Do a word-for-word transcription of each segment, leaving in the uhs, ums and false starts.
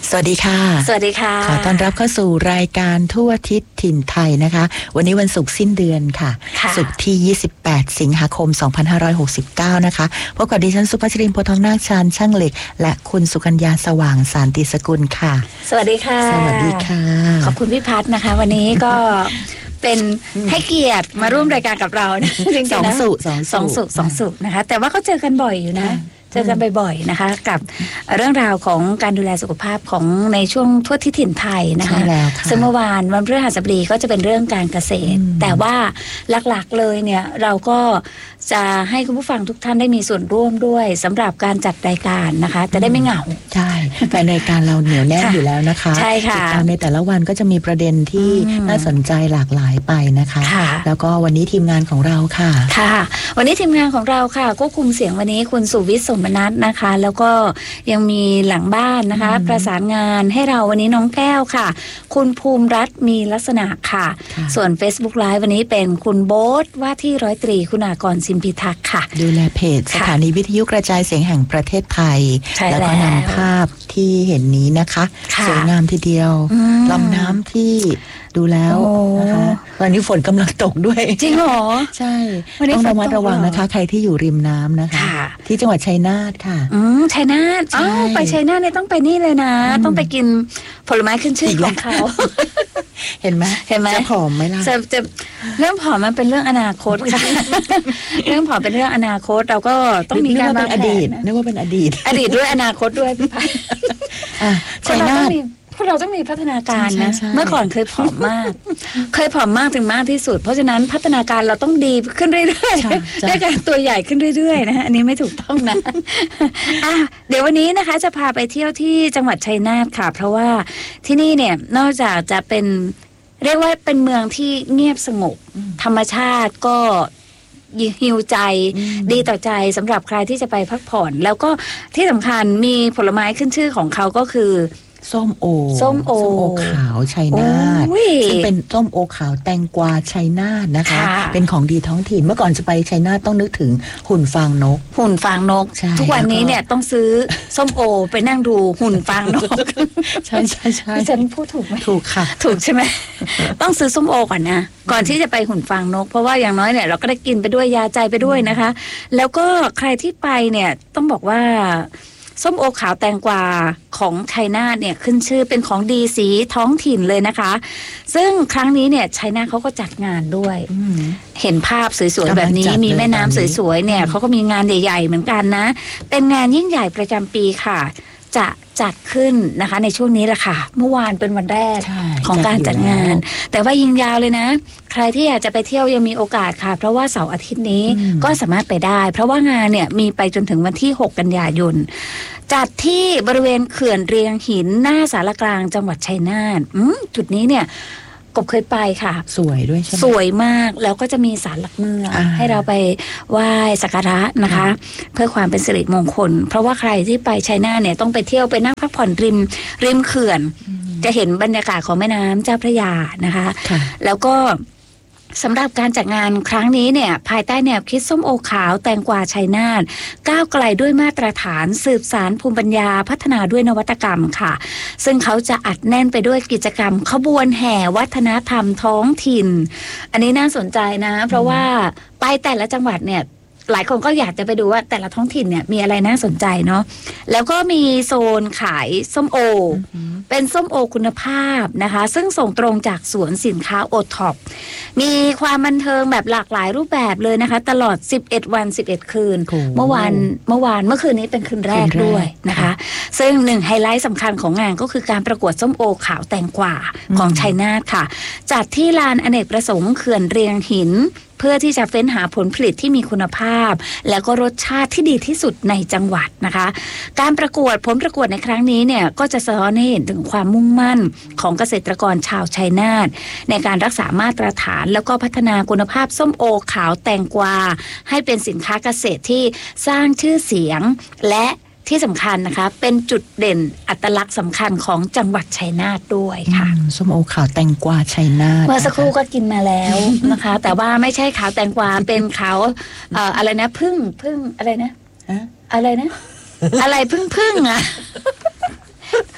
สวัสดีค่ะสวัสดีค่ะขอต้อนรับเข้าสู่รายการทั่วทิศถิ่นไทยนะคะวันนี้วันศุกร์สิ้นเดือนค่ะศุกร์ที่ยี่สิบแปดสิงหาคมสองพันห้าร้อยหกสิบเก้านะคะพบกับดิฉันสุภัชรินทร์โพธิ์ทองนาคชาญช่างเหล็กและคุณสุกัญญาสว่างสานติสกุลค่ะสวัสดีค่ะสวัสดีค่ะขอบคุณพี่พัฒน์นะคะวันนี้ก็เป็นให้เกียรติมาร่วมรายการกับเรานะจริงๆนะสองสุสองสุสองสุนะคะแต่ว่าก็เจอกันบ่อยอยู่นะเจอกันบ่อยๆนะคะกับเรื่องราวของการดูแลสุขภาพของในช่วงทั่วทิศถิ่นไทยนะคะซึ่งเมื่อวานวันพฤหัสบดีก็จะเป็นเรื่องการเกษตรแต่ว่าหลักๆเลยเนี่ยเราก็จะให้คุณผู้ฟังทุกท่านได้มีส่วนร่วมด้วยสำหรับการจัดรายการนะคะจะได้ไม่เหงาใช่แฟนรายการเราเหนียวแน่นอยู่แล้วนะคะใช่ค่ะติดตามในแต่ละวันก็จะมีประเด็นที่น่าสนใจหลากหลายไปนะคะแล้วก็วันนี้ทีมงานของเราค่ะค่ะวันนี้ทีมงานของเราค่ะควบคุมเสียงวันนี้คุณสุวิทย์สมนัสนะคะแล้วก็ยังมีหลังบ้านนะคะประสานงานให้เราวันนี้น้องแก้วค่ะคุณภูมิรัตน์มีลักษณะค่ะส่วน Facebook Live วันนี้เป็นคุณโบ๊ทว่าที่ร้อยตรีคุณากรสิมพิทักษ์ค่ะดูแลเพจสถานีวิทยุกระจายเสียงแห่งประเทศไทยแล้วก็นำภาพที่เห็นนี้นะคะสวยงามทีเดียวลำน้ำที่ดูแล้วนะคะตอนนี้ฝนกำลังตกด้วยจริงเหรอใช่ต้องระมัดระวังนะคะใครที่อยู่ริมน้ำนะคะที่จังหวัดชัยนาทค่ะอืมชัยนาทอ้าวไปชัยนาทเนี่ยต้องไปนี่เลยนะต้องไปกินผลไม้ขึ้นชื่อของเขาเห็นไหมเห็นไหมจะผอมไหมล่ะจะจะเรื่องผอมมันเป็นเรื่องอนาคตค่ะเรื่องผอมเป็นเรื่องอนาคตเราก็ต้องมีการวางแผนนึกว่าเป็นอดีตอดีตด้วยอนาคตด้วยพี่พัฒน์ชัยนาทพวกเราต้องมีพัฒนาการนะเมื่อก่อนเคยผอมมากเคยผอมมากถึงมากที่สุดเพราะฉะนั้นพัฒนาการเราต้องดีขึ้นเรื่อยๆด้วยการตัวใหญ่ขึ้นเรื่อยๆนะอันนี้ไม่ถูกต้องนะอ่ะเดี๋ยววันนี้นะคะจะพาไปเที่ยวที่จังหวัดชัยนาทค่ะเพราะว่าที่นี่เนี่ยนอกจากจะเป็นเรียกว่าเป็นเมืองที่เงียบสงบธรรมชาติก็ฮิวใจดีต่อใจสำหรับใครที่จะไปพักผ่อนแล้วก็ที่สำคัญมีผลไม้ขึ้นชื่อของเขาก็คือส้มโอส้มโอขาวชัยนาทซึ่งเป็นส้มโอขาวแตงกวาชัยนาทนะคะเป็นของดีท้องถิ่นเมื่อก่อนจะไปชัยนาทต้องนึกถึงหุ่นฟางนกหุ่นฟางนกทุกวันนี้เนี่ยต้องซื้อส้มโอไปนั่งดูหุ่นฟางนกใช่ใช่ใช่ฉันพูดถูกไหมถูกค่ะถูกใช่ไหมต้องซื้อส้มโอก่อนนะก่อนที่จะไปหุ่นฟางนกเพราะว่าอย่างน้อยเนี่ยเราก็ได้กินไปด้วยยาใจไปด้วยนะคะแล้วก็ใครที่ไปเนี่ยต้องบอกว่าส้มโอขาวแตงกวาของชัยนาทเนี่ยขึ้นชื่อเป็นของดีสีท้องถิ่นเลยนะคะซึ่งครั้งนี้เนี่ยชัยนาทเขาก็จัดงานด้วยเห็นภาพสวยๆแบบนี้มีแม่น้ำสวยๆเนี่ยเขาก็มีงานใหญ่ๆเหมือนกันนะเป็นงานยิ่งใหญ่ประจำปีค่ะจะจัดขึ้นนะคะในช่วงนี้แหละค่ะเมื่อวานเป็นวันแรกของการจัดงานแต่ว่ายิงยาวเลยนะใครที่อยากจะไปเที่ยวยังมีโอกาสค่ะเพราะว่าเสาร์อาทิตย์นี้ก็สามารถไปได้เพราะว่างานเนี่ยมีไปจนถึงวันที่หกกันยายนจัดที่บริเวณเขื่อนเรียงหินหน้าศาลกลางจังหวัดชัยนาทจุดนี้เนี่ยกบเคยไปค่ะสวยด้วยใช่ไหมสวยมากแล้วก็จะมีศาลหลักเมืองให้เราไปไหว้สักการะนะคะเพื่อความเป็นสิริมงคลเพราะว่าใครที่ไปชัยนาทเนี่ยต้องไปเที่ยวไปนั่งพักผ่อนริมริมเขื่อนจะเห็นบรรยากาศของแม่น้ำเจ้าพระยานะคะแล้วก็สำหรับการจัดงานครั้งนี้เนี่ยภายใต้แนวคิดส้มโอขาวแตงกวาชัยนาทก้าวไกลด้วยมาตรฐานสืบสานภูมิปัญญาพัฒนาด้วยนวัตกรรมค่ะซึ่งเขาจะอัดแน่นไปด้วยกิจกรรมขบวนแห่วัฒนธรรมท้องถิ่นอันนี้น่าสนใจนะเพราะว่าไปแต่ละจังหวัดเนี่ยหลายคนก็อยากจะไปดูว่าแต่ละท้องถิ่นเนี่ยมีอะไรน่าสนใจเนาะแล้วก็มีโซนขายส้มโอ mm-hmm. เป็นส้มโอคุณภาพนะคะซึ่งส่งตรงจากสวนสินค้าโอท็อปมีความบันเทิงแบบหลากหลายรูปแบบเลยนะคะตลอดสิบเอ็ดวันสิบเอ็ดคืน oh. เมื่อวานเมื่อวานเมื่อคืนนี้เป็นคืนแรกด้วยนะคะซึ่งหนึ่งไฮไลท์สำคัญของงานก็คือการประกวดส้มโอขาวแตงกวา mm-hmm. ของชัยนาทค่ะจัดที่ลานอเนกประสงค์เขื่อนเรียงหินเพื่อที่จะเฟ้นหาผลผลิตที่มีคุณภาพแล้วก็รสชาติที่ดีที่สุดในจังหวัดนะคะการประกวดผลประกวดในครั้งนี้เนี่ยก็จะสะท้อนให้เห็นถึงความมุ่งมั่นของเกษตรกรชาวชัยนาทในการรักษามาตรฐานแล้วก็พัฒนาคุณภาพส้มโอขาวแตงกวาให้เป็นสินค้าเกษตรที่สร้างชื่อเสียงและที่สำคัญนะคะเป็นจุดเด่นอัตลักษณ์สำคัญของจังหวัดชัยนาทด้วยค่ะส้มโอขาวแตงกวาชัยนาทเมื่อสักครู่ก็กินมาแล้วนะคะแต่ว่าไม่ใช่ขาวแตงกวาเป็นขาวเอ่ออะไรนะพึ่งพึ่งอะไรนะอะไรนะอะไรพึ่งพึ่งอ่ะ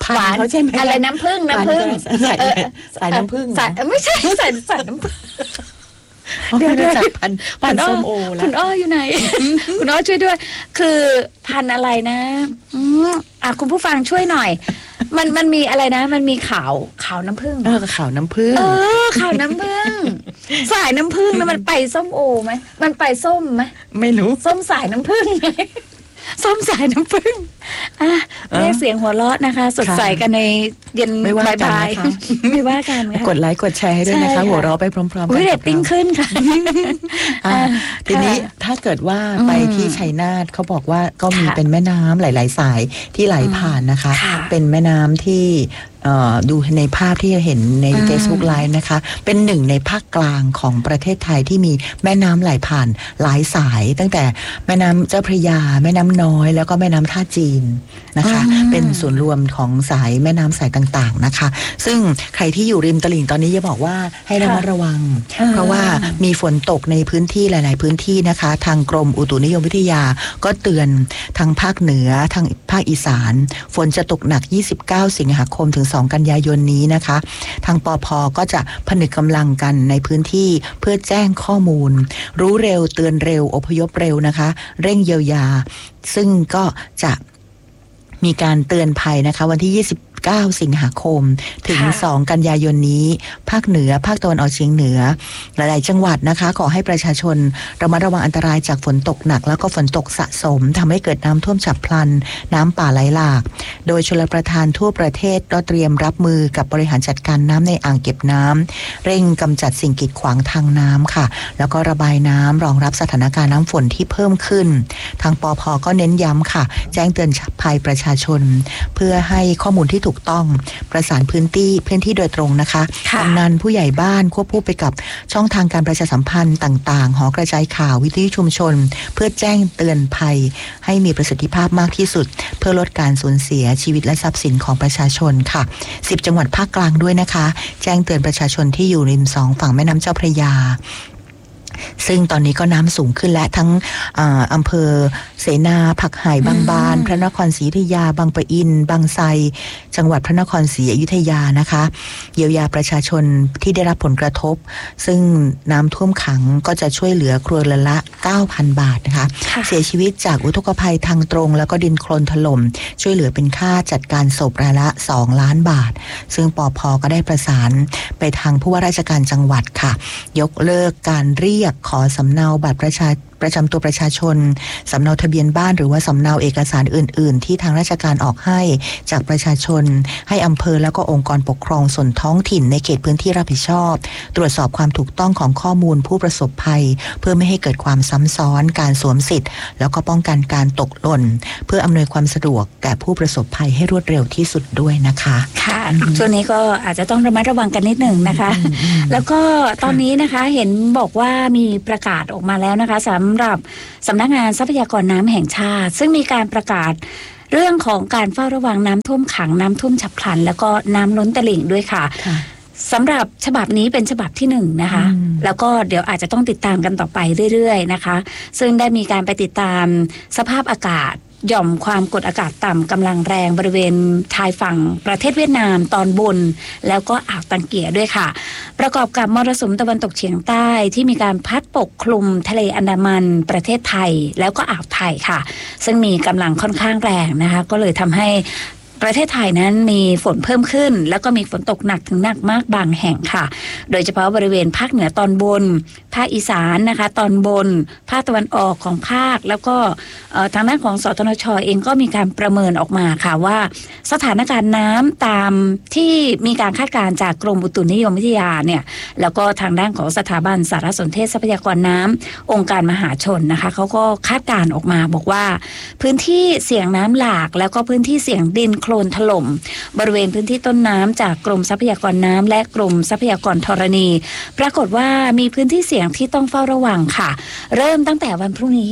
หวานเขาใช่ไหมอะไรน้ำผึ้งน้ำผึ้งสายน้ำผึ้งสายไม่ใช่สายสายน้ำผึ้งเดี๋ยวเดี๋ยวพันพันส้มโอแล้วคุณอ้ออยู่ไหนคุณอ้อช่วยด้วยคือพันอะไรนะอืมอ่ะคุณผู้ฟังช่วยหน่อยมันมันมีอะไรนะมันมีขาวขาวน้ำผึ้งเออขาวน้ำผึ้งเออขาวน้ำผึ้งสายน้ำผึ้งแล้วมันไปส้มโอไหมมันไปส้มไหมไม่รู้ส้มสายน้ำผึ้งไหมส้มสายน้ำผึ้งอ่ะเรียกเสียงหัวเราะนะคะสดใสกันในเย็นบ่ายๆไม่ว่ากันค่ะกดไลค์กดแชร์ให้ด้วยนะคะหัวเราะไปพร้อมๆกันเรตติ้งขึ้นค่ะทีนี้ถ้าเกิดว่าไปที่ชัยนาทเขาบอกว่าก็มีเป็นแม่น้ำหลายๆสายที่ไหลผ่านนะคะเป็นแม่น้ำที่ดูในภาพที่เห็นใน Facebook Live นะคะเป็นหนึ่งในภาคกลางของประเทศไทยที่มีแม่น้ำไหลผ่านหลายสายตั้งแต่แม่น้ำเจ้าพระยาแม่น้ำน้อยแล้วก็แม่น้ำท่าจีนนะคะเป็นส่วนรวมของสายแม่น้ำสายต่างๆนะคะซึ่งใครที่อยู่ริมตลิ่งตอนนี้จะบอกว่าให้ระมัดระวังเพราะว่ามีฝนตกในพื้นที่หลายๆพื้นที่นะคะทางกรมอุตุนิยมวิทยาก็เตือนทางภาคเหนือทางภาคอีสานฝนจะตกหนักยี่สิบเก้าสิงหาคมถึงสองกันยายนนี้นะคะทางปภ.ก็จะผนึกกำลังกันในพื้นที่เพื่อแจ้งข้อมูลรู้เร็วเตือนเร็วอพยพเร็วนะคะเร่งเยียวยาซึ่งก็จะมีการเตือนภัยนะคะวันที่ยี่สิบเก้าสิงหาคมถึงสองกันยายนนี้ภาคเหนือภาคตะวันออกเฉียงเหนือหลายๆจังหวัดนะคะขอให้ประชาชนระมัดระวังอันตรายจากฝนตกหนักแล้วก็ฝนตกสะสมทำให้เกิดน้ำท่วมฉับพลันน้ำป่าไหลหลากโดยชลประทานทั่วประเทศก็เตรียมรับมือกับบริหารจัดการน้ำในอ่างเก็บน้ำเร่งกำจัดสิ่งกีดขวางทางน้ำค่ะแล้วก็ระบายน้ำรองรับสถานการณ์น้ำฝนที่เพิ่มขึ้นทางปภ.ก็เน้นย้ำค่ะแจ้งเตือนภัยประชาชนเพื่อให้ข้อมูลที่ถูกต้องประสานพื้นที่พื้นที่โดยตรงนะคะกำนันผู้ใหญ่บ้านควบคู่ไปกับช่องทางการประชาสัมพันธ์ต่างๆหอกระจายข่าววิทยุชุมชนเพื่อแจ้งเตือนภัยให้มีประสิทธิภาพมากที่สุดเพื่อลดการสูญเสียชีวิตและทรัพย์สินของประชาชนค่ะสิบจังหวัดภาคกลางด้วยนะคะแจ้งเตือนประชาชนที่อยู่ริมสองฝั่งแม่น้ำเจ้าพระยาซึ่งตอนนี้ก็น้ำสูงขึ้นและทั้งอำเภอเสนาผักไห่บางบานพระนครศรีอยุธยาบางปะอินบางไทรจังหวัดพระนครศรีอยุธยานะคะเยียวยาประชาชนที่ได้รับผลกระทบซึ่งน้ำท่วมขังก็จะช่วยเหลือครัวเรือนละ เก้าพัน บาทนะคะเสียชีวิตจากอุทกภัยทางตรงแล้วก็ดินโคลนถล่มช่วยเหลือเป็นค่าจัดการศพรายละสองล้านบาทซึ่งปภ.ก็ได้ประสานไปทางผู้ว่าราชการจังหวัดค่ะยกเลิกการเรียกขอสำเนาบัตรประชาประจำตัวประชาชนสำเนาทะเบียนบ้านหรือว่าสำเนาเอกสารอื่นๆที่ทางราชการออกให้จากประชาชนให้อำเภอแล้วก็องค์กรปกครองส่วนท้องถิ่นในเขตพื้นที่รับผิดชอบตรวจสอบความถูกต้องของข้อมูลผู้ประสบภัยเพื่อไม่ให้เกิดความซ้ำซ้อนการสวมสิทธิ์แล้วก็ป้องกันการตกหล่นเพื่ออำนวยความสะดวกแก่ผู้ประสบภัยให้รวดเร็วที่สุดด้วยนะคะค่ะช่วงนี้ก็อาจจะต้องระมัดระวังกันนิดหนึ่งนะคะแล้วก็ตอนนี้นะคะเห็นบอกว่ามีประกาศออกมาแล้วนะคะสำหรับสำนักงานทรัพยากรน้ำแห่งชาติซึ่งมีการประกาศเรื่องของการเฝ้าระวังน้ำท่วมขังน้ำท่วมฉับพลันแล้วก็น้ำล้นตลิ่งด้วยค่ะสำหรับฉบับนี้เป็นฉบับที่หนึ่งนะคะแล้วก็เดี๋ยวอาจจะต้องติดตามกันต่อไปเรื่อยๆนะคะซึ่งได้มีการไปติดตามสภาพอากาศหย่อมความกดอากาศต่ำกำลังแรงบริเวณชายฝั่งประเทศเวียดนามตอนบนแล้วก็อ่าวตังเกียด้วยค่ะประกอบกับมรสุมตะวันตกเฉียงใต้ที่มีการพัดปกคลุมทะเลอันดามันประเทศไทยแล้วก็อ่าวไทยค่ะซึ่งมีกำลังค่อนข้างแรงนะคะก็เลยทำให้ประเทศไทยนั้นมีฝนเพิ่มขึ้นแล้วก็มีฝนตกหนักถึงหนักมากบางแห่งค่ะโดยเฉพาะบริเวณภาคเหนือตอนบนภาคอีสานนะคะตอนบนภาคตะวันออกของภาคแล้วก็ทางด้านของสทนช.เองก็มีการประเมินออกมาค่ะว่าสถานการณ์น้ำตามที่มีการคาดการณ์จากกรมอุตุนิยมวิทยาเนี่ยแล้วก็ทางด้านของสถาบันสารสนเทศทรัพยากรน้ำองค์การมหาชนนะคะเขาก็คาดการณ์ออกมาบอกว่าพื้นที่เสี่ยงน้ำหลากแล้วก็พื้นที่เสี่ยงดินโคลนถล่มบริเวณพื้นที่ต้นน้ำจากกรมทรัพยากรน้ำและกรมทรัพยากรธรณีปรากฏว่ามีพื้นที่เสี่ยงที่ต้องเฝ้าระวังค่ะเริ่มตั้งแต่วันพรุ่งนี้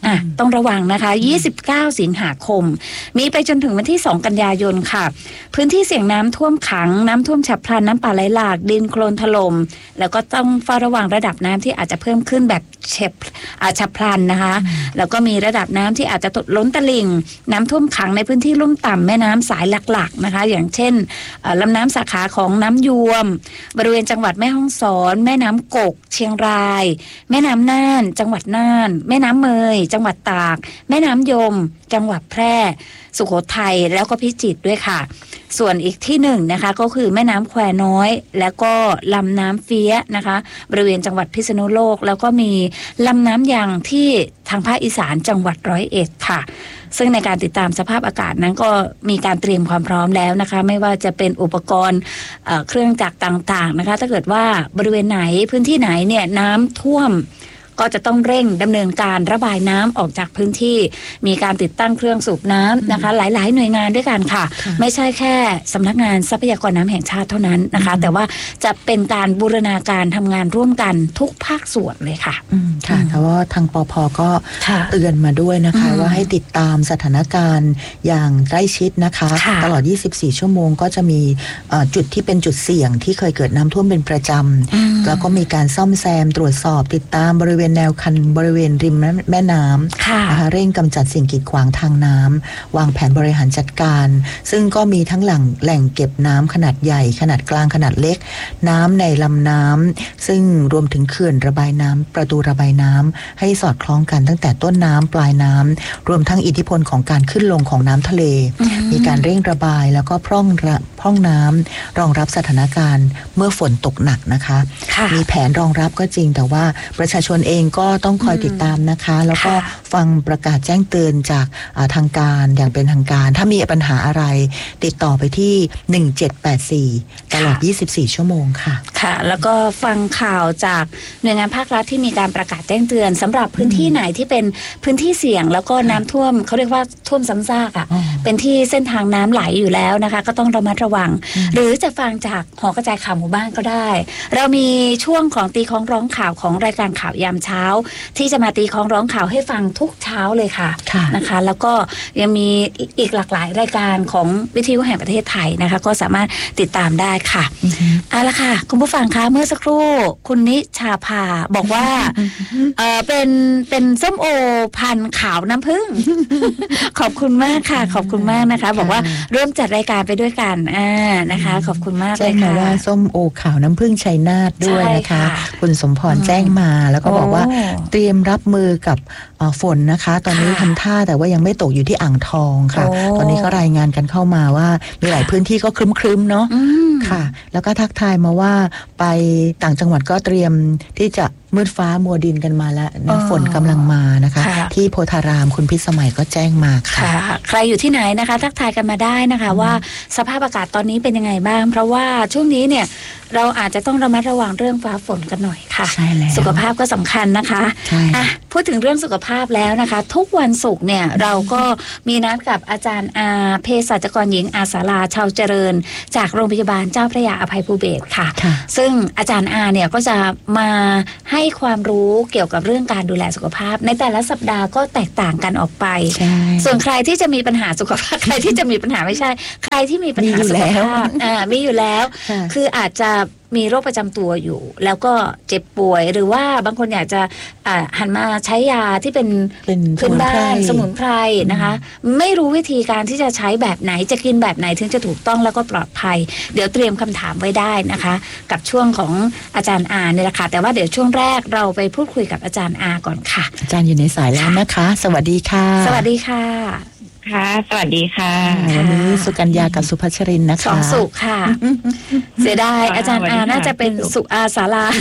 อ่ะต้องระวังนะคะยี่สิบเก้าสิงหาคมมีไปจนถึงวันที่สองกันยายนค่ะพื้นที่เสี่ยงน้ำท่วมขังน้ำท่วมฉับพลันน้ำป่าไหลหลากดินโคลนถล่มแล้วก็ต้องเฝ้าระวังระดับน้ำที่อาจจะเพิ่มขึ้นแบบเฉบฉับพลันนะคะแล้วก็มีระดับน้ำที่อาจจะล้นตลิ่งน้ำท่วมขังในพื้นที่ลุ่มต่ำแม่น้ำสายหลักๆนะคะอย่างเช่นลำน้ำสาขาของน้ำยวมบริเวณจังหวัดแม่ฮ่องสอนแม่น้ำกกเชียงรายแม่น้ำน่านจังหวัดน่านแม่น้ำเมยจังหวัดตากแม่น้ำยมจังหวัดแพร่สุโขทัยแล้วก็พิจิตรด้วยค่ะส่วนอีกที่หนึ่งนะคะก็คือแม่น้ำแควน้อยแล้วก็ลำน้ำเฟี้ยนะคะบริเวณจังหวัดพิษณุโลกแล้วก็มีลำน้ำยางที่ทางภาคอีสานจังหวัดร้อยเอ็ดค่ะซึ่งในการติดตามสภาพอากาศนั้นก็มีการเตรียมความพร้อมแล้วนะคะไม่ว่าจะเป็นอุปกรณ์เอ่อเครื่องจักรต่างๆนะคะถ้าเกิดว่าบริเวณไหนพื้นที่ไหนเนี่ยน้ำท่วมก็จะต้องเร่งดำเนินการระบายน้ำออกจากพื้นที่มีการติดตั้งเครื่องสูบน้ำนะคะหลายๆหน่วยงานด้วยกันค่ะไม่ใช่แค่สำนักงานทรัพยากรน้ำแห่งชาติเท่านั้นนะคะแต่ว่าจะเป็นการบูรณาการทำงานร่วมกันทุกภาคส่วนเลยค่ะค่ะแต่ว่าทางปภ.ก็เตือนมาด้วยนะคะว่าให้ติดตามสถานการณ์อย่างใกล้ชิดนะคะตลอดยี่สิบสี่ชั่วโมงก็จะมีจุดที่เป็นจุดเสี่ยงที่เคยเกิดน้ำท่วมเป็นประจำแล้วก็มีการซ่อมแซมตรวจสอบติดตามบริเวณแนวคันบริเวณริมแม่น้ำนะคะเร่งกำจัดสิ่งกีดขวางทางน้ำวางแผนบริหารจัดการซึ่งก็มีทั้งแหล่งแหล่งเก็บน้ำขนาดใหญ่ขนาดกลางขนาดเล็กน้ำในลำน้ำซึ่งรวมถึงเขื่อนระบายน้ำประตูระบายน้ำให้สอดคล้องกันตั้งแต่ต้นน้ำปลายน้ำรวมทั้งอิทธิพลของการขึ้นลงของน้ำทะเลมีการเร่งระบายแล้วก็พร่องพร่องน้ำรองรับสถานการณ์เมื่อฝนตกหนักนะคะมีแผนรองรับก็จริงแต่ว่าประชาชนเองก็ต้องคอยติดตามนะคะแล้วก็ฟังประกาศแจ้งเตือนจากทางการอย่างเป็นทางการถ้ามีปัญหาอะไรติดต่อไปที่หนึ่งเจ็ดแปดสี่ตลอดยี่สิบสี่ชั่วโมงค่ะค่ะแล้วก็ฟังข่าวจากหน่วยงานภาครัฐที่มีการประกาศแจ้งเตือนสำหรับพื้นที่ไหนที่เป็นพื้นที่เสี่ยงแล้วก็น้ำท่วมเขาเรียกว่าท่วมซ้ำซากอ่ะเป็นที่เส้นทางน้ำไหลอยู่แล้วนะคะก็ต้องระมัดระวังหรือจะฟังจากหอกระจายข่าวหมู่บ้านก็ได้เรามีช่วงของตีค้องร้องข่าวของรายการข่าวยามเช้าที่จะมาตีค้องร้องข่าวให้ฟังทุกเช้าเลยค่ะนะคะแล้วก็ยังมีอีกหลากหลายรายการของวิทยุแห่งประเทศไทยนะคะก็สามารถติดตามได้ค่ะเอาละค่ะคุณผู้ฟังคะเมื่อสักครู่คุณนิชาภาบอกว่าเออเป็นเป็นส้มโอพันขาวน้ำผึ้งขอบคุณมากค่ะขอบคุณมากนะคะบอกว่าเริ่มจัดรายการไปด้วยกันอ่านะคะขอบคุณมากเลยค่ะแจ้งมาว่าส้มโอขาวน้ำผึ้งชัยนาทด้วยนะคะคุณสมพรแจ้งมาแล้วก็บอกว่าเตรียมรับมือกับฝนนะคะตอนนี้ทำท่าแต่ว่ายังไม่ตกอยู่ที่อ่างทองค่ะตอนนี้ก็รายงานกันเข้ามาว่ามีหลายพื้นที่ก็ครึ้มๆเนาะค่ะแล้วก็ทักทายมาว่าไปต่างจังหวัดก็เตรียมที่จะมืดฟ้ามัวดินกันมาแล้วนะฝนกำลังมานะคะที่โพธารามคุณพิสมัยก็แจ้งมาค่ะใครอยู่ที่ไหนนะคะทักทายกันมาได้นะคะว่าสภาพอากาศตอนนี้เป็นยังไงบ้างเพราะว่าช่วงนี้เนี่ยเราอาจจะต้องระมัดระวังเรื่องฟ้าฝนกันหน่อยค่ะใช่แล้วสุขภาพก็สำคัญนะคะอ่ะพูดถึงเรื่องสุขภาพแล้วนะคะทุกวันศุกร์เนี่ยเราก็มีนัดกับอาจารย์อาเภสัชกรหญิงอาสาลาชาวเจริญจากโรงพยาบาลเจ้าพระยาอภัยภูเบศรค่ะซึ่งอาจารย์อาเนี่ยก็จะมาให้ความรู้เกี่ยวกับเรื่องการดูแลสุขภาพในแต่ละสัปดาห์ก็แตกต่างกันออกไปส่วนใครที่จะมีปัญหาสุขภาพใครที่จะมีปัญหาไม่ใช่ใครที่มีปัญหาสุขภาพอ่ามีอยู่แล้วคืออาจจะมีโรคประจำตัวอยู่แล้วก็เจ็บป่วยหรือว่าบางคนอยากจะหันมาใช้ยาที่เป็นพื้นบ้านสมุนไพรนะคะไม่รู้วิธีการที่จะใช้แบบไหนจะกินแบบไหนถึงจะถูกต้องแล้วก็ปลอดภัยเดี๋ยวเตรียมคำถามไว้ได้นะคะกับช่วงของอาจารย์อาเนี่ยแหละค่ะแต่ว่าเดี๋ยวช่วงแรกเราไปพูดคุยกับอาจารย์อาก่อนค่ะอาจารย์อยู่ในสายแล้วนะคะสวัสดีค่ะสวัสดีค่ะค่ะสวัสดีค่ะวันนี้สุกัญญากับสุภัชรินนะคะสองสุค่ะเสียดายอาจารย์อาน่าจะเป็นสุอาสารา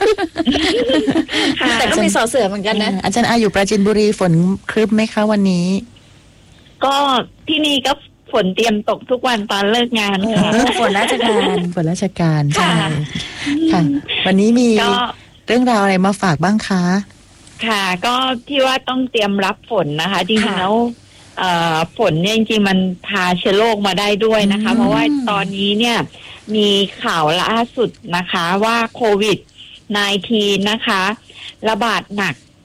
แต่ก็มีสอเสือเหมือนกันนะอาจารย์อาอยู่ปราจีนบุรีฝนครึ้มไหมคะวันนี้ก็ที่นี่ก็ฝนเตรียมตกทุกวันตอนเลิกงานค่ะฝนราชการฝนราชการใช่ค่ะวันนี้มีเรื่องราวอะไรมาฝากบ้างคะค่ะก็ที่ว่าต้องเตรียมรับฝนนะคะจริงๆแล้วฝนเนี่ยจริงๆมันพาเชื้อโรคมาได้ด้วยนะคะเพราะว่าตอนนี้เนี่ยมีข่าวล่าสุดนะคะว่าโควิด สิบเก้า นะคะระบาดหนัก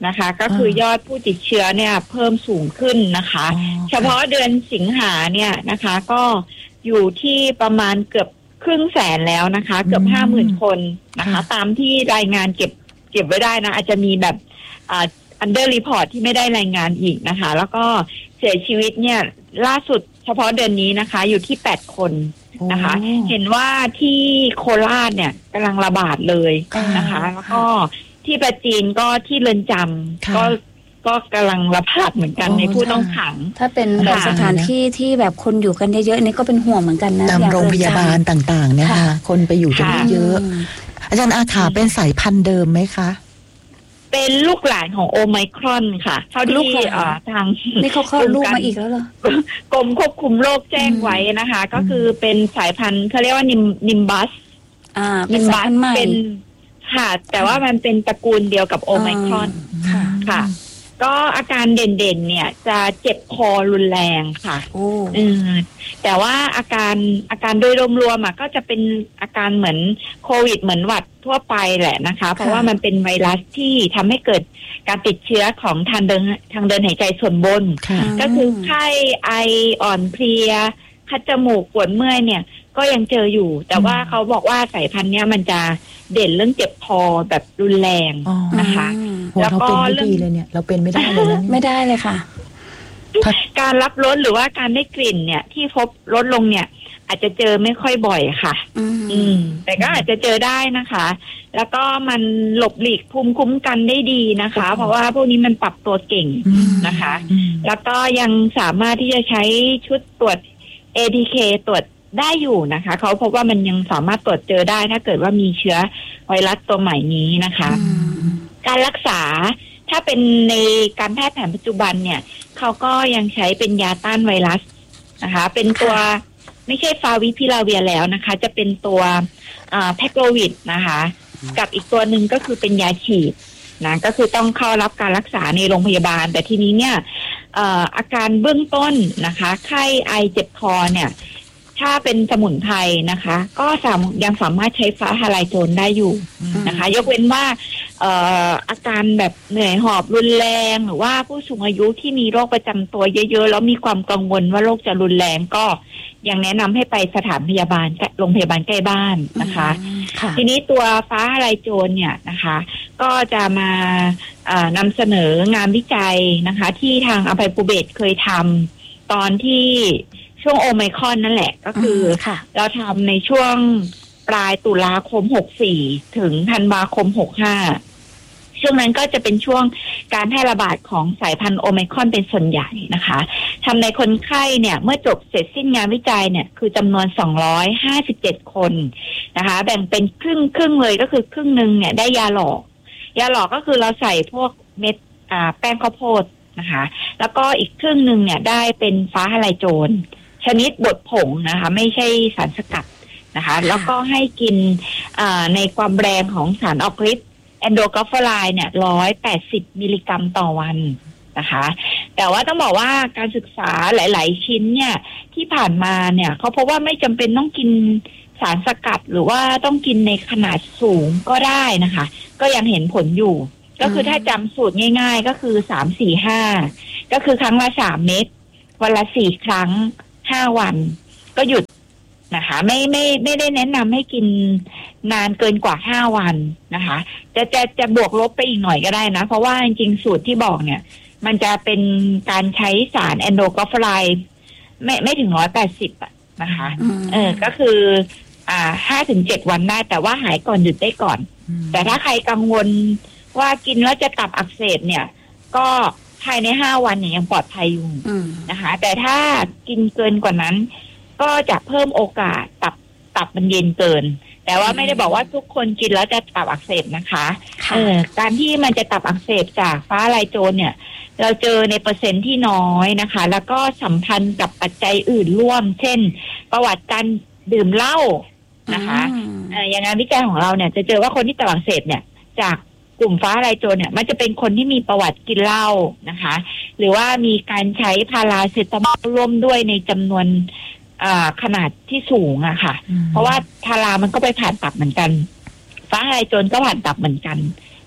นะคะก็คือยอดผู้ติดเชื้อเนี่ยเพิ่มสูงขึ้นนะคะเฉพาะเดือนสิงหาเนี่ยนะคะก็อยู่ที่ประมาณเกือบครึ่งแสนแล้วนะคะเกือบห้าหมื่นคนนะคะตามที่รายงานเก็บเก็บไว้ได้นะอาจจะมีแบบอ่าอันเดอร์รีพอร์ตที่ไม่ได้รายงานอีกนะคะแล้วก็เสียชีวิตเนี่ยล่าสุดเฉพาะเดือนนี้นะคะอยู่ที่แปดคนนะคะเห็นว่าที่โคราชเนี่ยกำลังระบาดเลยนะคะแล้วก็ที่ประจีนก็ที่เรือนจำก็ก็กำลังระบาดเหมือนกันในผู้ต้องขังถ้าเป็นแบบสถานที่ที่แบบคนอยู่กันเยอะๆนี่ก็เป็นห่วงเหมือนกันนะตามโรงพยาบาลต่างๆเนี่ยค่ะคนไปอยู่กันเยอะอาจารย์อาขาเป็นสายพันธุ์เดิมไหมคะเป็นลูกหลานของโอไมครอนค่ะเท่าที่ทางนี่เขาคลอดลูกมาอีกแล้วเหรอกรมควบคุมโรคแจ้งไว้นะคะก็คือเป็นสายพันธุ์เขาเรียกว่านิมนิมบัสอ่าเป็นสายพันธุ์ใหม่เป็นค่ะแต่ว่ามันเป็นตระกูลเดียวกับโอไมครอนค่ะก็อาการเด่นๆเนี่ยจะเจ็บคอรุนแรงค่ะอืมแต่ว่าอาการอาการโดยรวมๆอ่ะก็จะเป็นอาการเหมือนโควิดเหมือนหวัดทั่วไปแหละนะคะเพราะว่ามันเป็นไวรัสที่ทำให้เกิดการติดเชื้อของทางเดินทางเดินหายใจส่วนบนก็คือไข้ไออ่อนเพลียคัดจมูกปวดเมื่อยเนี่ยก็ยังเจออยู่แต่ว่าเขาบอกว่าสายพันธุ์เนี้ยมันจะเด่นเรื่องเจ็บคอแบบรุนแรงนะคะแล้วก็เรื่องเลยเนี่ยเราเป็นไม่ได้เลยนะไม่ได้เลยค่ะการรับรสหรือว่าการได้กลิ่นเนี่ยที่พบลดลงเนี่ยอาจจะเจอไม่ค่อยบ่อยค่ะอืมแต่ก็อาจจะเจอได้นะคะแล้วก็มันหลบหลีกภูมิคุ้มกันได้ดีนะคะเพราะว่าพวกนี้มันปรับตัวเก่งนะคะแล้วก็ยังสามารถที่จะใช้ชุดตรวจ เอ ที เค ตรวจได้อยู่นะคะเขาพบว่ามันยังสามารถตรวจเจอได้ถ้าเกิดว่ามีเชื้อไวรัสตัวใหม่นี้นะคะการรักษาถ้าเป็นในการแพทย์แผนปัจจุบันเนี่ยเขาก็ยังใช้เป็นยาต้านไวรัสนะคะเป็นตัวไม่ใช่ฟาวิพิลาเวียแล้วนะคะจะเป็นตัวแพคโลวิดนะคะกับอีกตัวหนึ่งก็คือเป็นยาฉีดนะก็คือต้องเข้ารับการรักษาในโรงพยาบาลแต่ทีนี้เนี่ยอาการเบื้องต้นนะคะไข้ไอเจ็บคอเนี่ยถ้าเป็นสมุนไพรนะคะก็สามยังสามารถใช้ฟ้าทลายโจรได้อยู่นะคะยกเว้นว่าเอ่ออาการแบบเหนื่อยหอบรุนแรงหรือว่าผู้สูงอายุที่มีโรคประจำตัวเยอะๆแล้วมีความกังวลว่าโรคจะรุนแรงก็ยังแนะนำให้ไปสถานพยาบาลโรงพยาบาลใกล้บ้านนะคะทีนี้ตัวฟ้าทลายโจรเนี่ยนะคะก็จะมานำเสนองานวิจัยนะคะที่ทางอภัยภูเบศรเคยทำตอนที่ช่วงโอไมครอนนั่นแหละก็คือเราทำในช่วงปลายตุลาคมหกสี่ถึงธันวาคมหกห้าช่วงนั้นก็จะเป็นช่วงการแพร่ระบาดของสายพันธุ์โอไมครอนเป็นส่วนใหญ่นะคะทำในคนไข้เนี่ยเมื่อจบเสร็จสิ้นงานวิจัยเนี่ยคือจำนวนสองร้อยห้าสิบเจ็ดคนนะคะแบ่งเป็นครึ่งครึ่งเลยก็คือครึ่งหนึ่งเนี่ยได้ยาหลอกยาหลอกก็คือเราใส่พวกเม็ดอ่าแป้งข้าวโพดนะคะแล้วก็อีกครึ่งหนึ่งเนี่ยได้เป็นฟ้าทลายโจรชนิดบดผงนะคะไม่ใช่สารสกัดนะคะแล้วก็ให้กินในความแรงของสารออกฤทธิ์แอนโดกอฟอไลน์เนี่ยร้อยแปดสิบมิลลิกรัมต่อวันนะคะแต่ว่าต้องบอกว่าการศึกษาหลายๆชิ้นเนี่ยที่ผ่านมาเนี่ยเขาพบว่าไม่จำเป็นต้องกินสารสกัดหรือว่าต้องกินในขนาดสูงก็ได้นะคะก็ยังเห็นผลอยู่ก็คือถ้าจำสูตรง่ายๆก็คือสามสี่ห้าก็คือครั้งละสามเม็ดวันละสี่ครั้งห้าวันก็หยุดนะคะไม่ไม่ไม่ได้แนะนำให้กินนานเกินกว่าห้าวันนะคะจะจะจะบวกลบไปอีกหน่อยก็ได้นะเพราะว่าจริงๆสูตรที่บอกเนี่ยมันจะเป็นการใช้สารแอนโดกอฟอไลน์ไม่ไม่ถึงร้อยแปดสิบอ่ะนะคะเออก็คืออ่าห้าถึงเจ็ดวันได้แต่ว่าหายก่อนหยุดได้ก่อนแต่ถ้าใครกังวลว่ากินแล้วจะตับอักเสบเนี่ยก็ภายในห้าวันเนี่ยยังปลอดภัยอยู่นะคะแต่ถ้ากินเกินกว่านั้นก็จะเพิ่มโอกาสตับตับมันเย็นเกินแต่ว่าไม่ได้บอกว่าทุกคนกินแล้วจะตับอักเสบนะคะเออการที่มันจะตับอักเสบจากฟ้าทลายโจรเนี่ยเราเจอในเปอร์เซ็นต์ที่น้อยนะคะแล้วก็สัมพันธ์กับปัจจัยอื่นร่วมเช่นประวัติการดื่มเหล้านะคะเอออย่างงานวิจัยของเราเนี่ยจะเจอว่าคนที่ตับอักเสบเนี่ยจากกลุ่มฟ้าทลายโจรเนี่ยมันจะเป็นคนที่มีประวัติกินเหล้านะคะหรือว่ามีการใช้พาราเซตามอลร่วมด้วยในจำนวนขนาดที่สูงอะค่ะเพราะว่าพารามันก็ไปผ่านตับเหมือนกันฟ้าทลายโจรก็ผ่านตับเหมือนกัน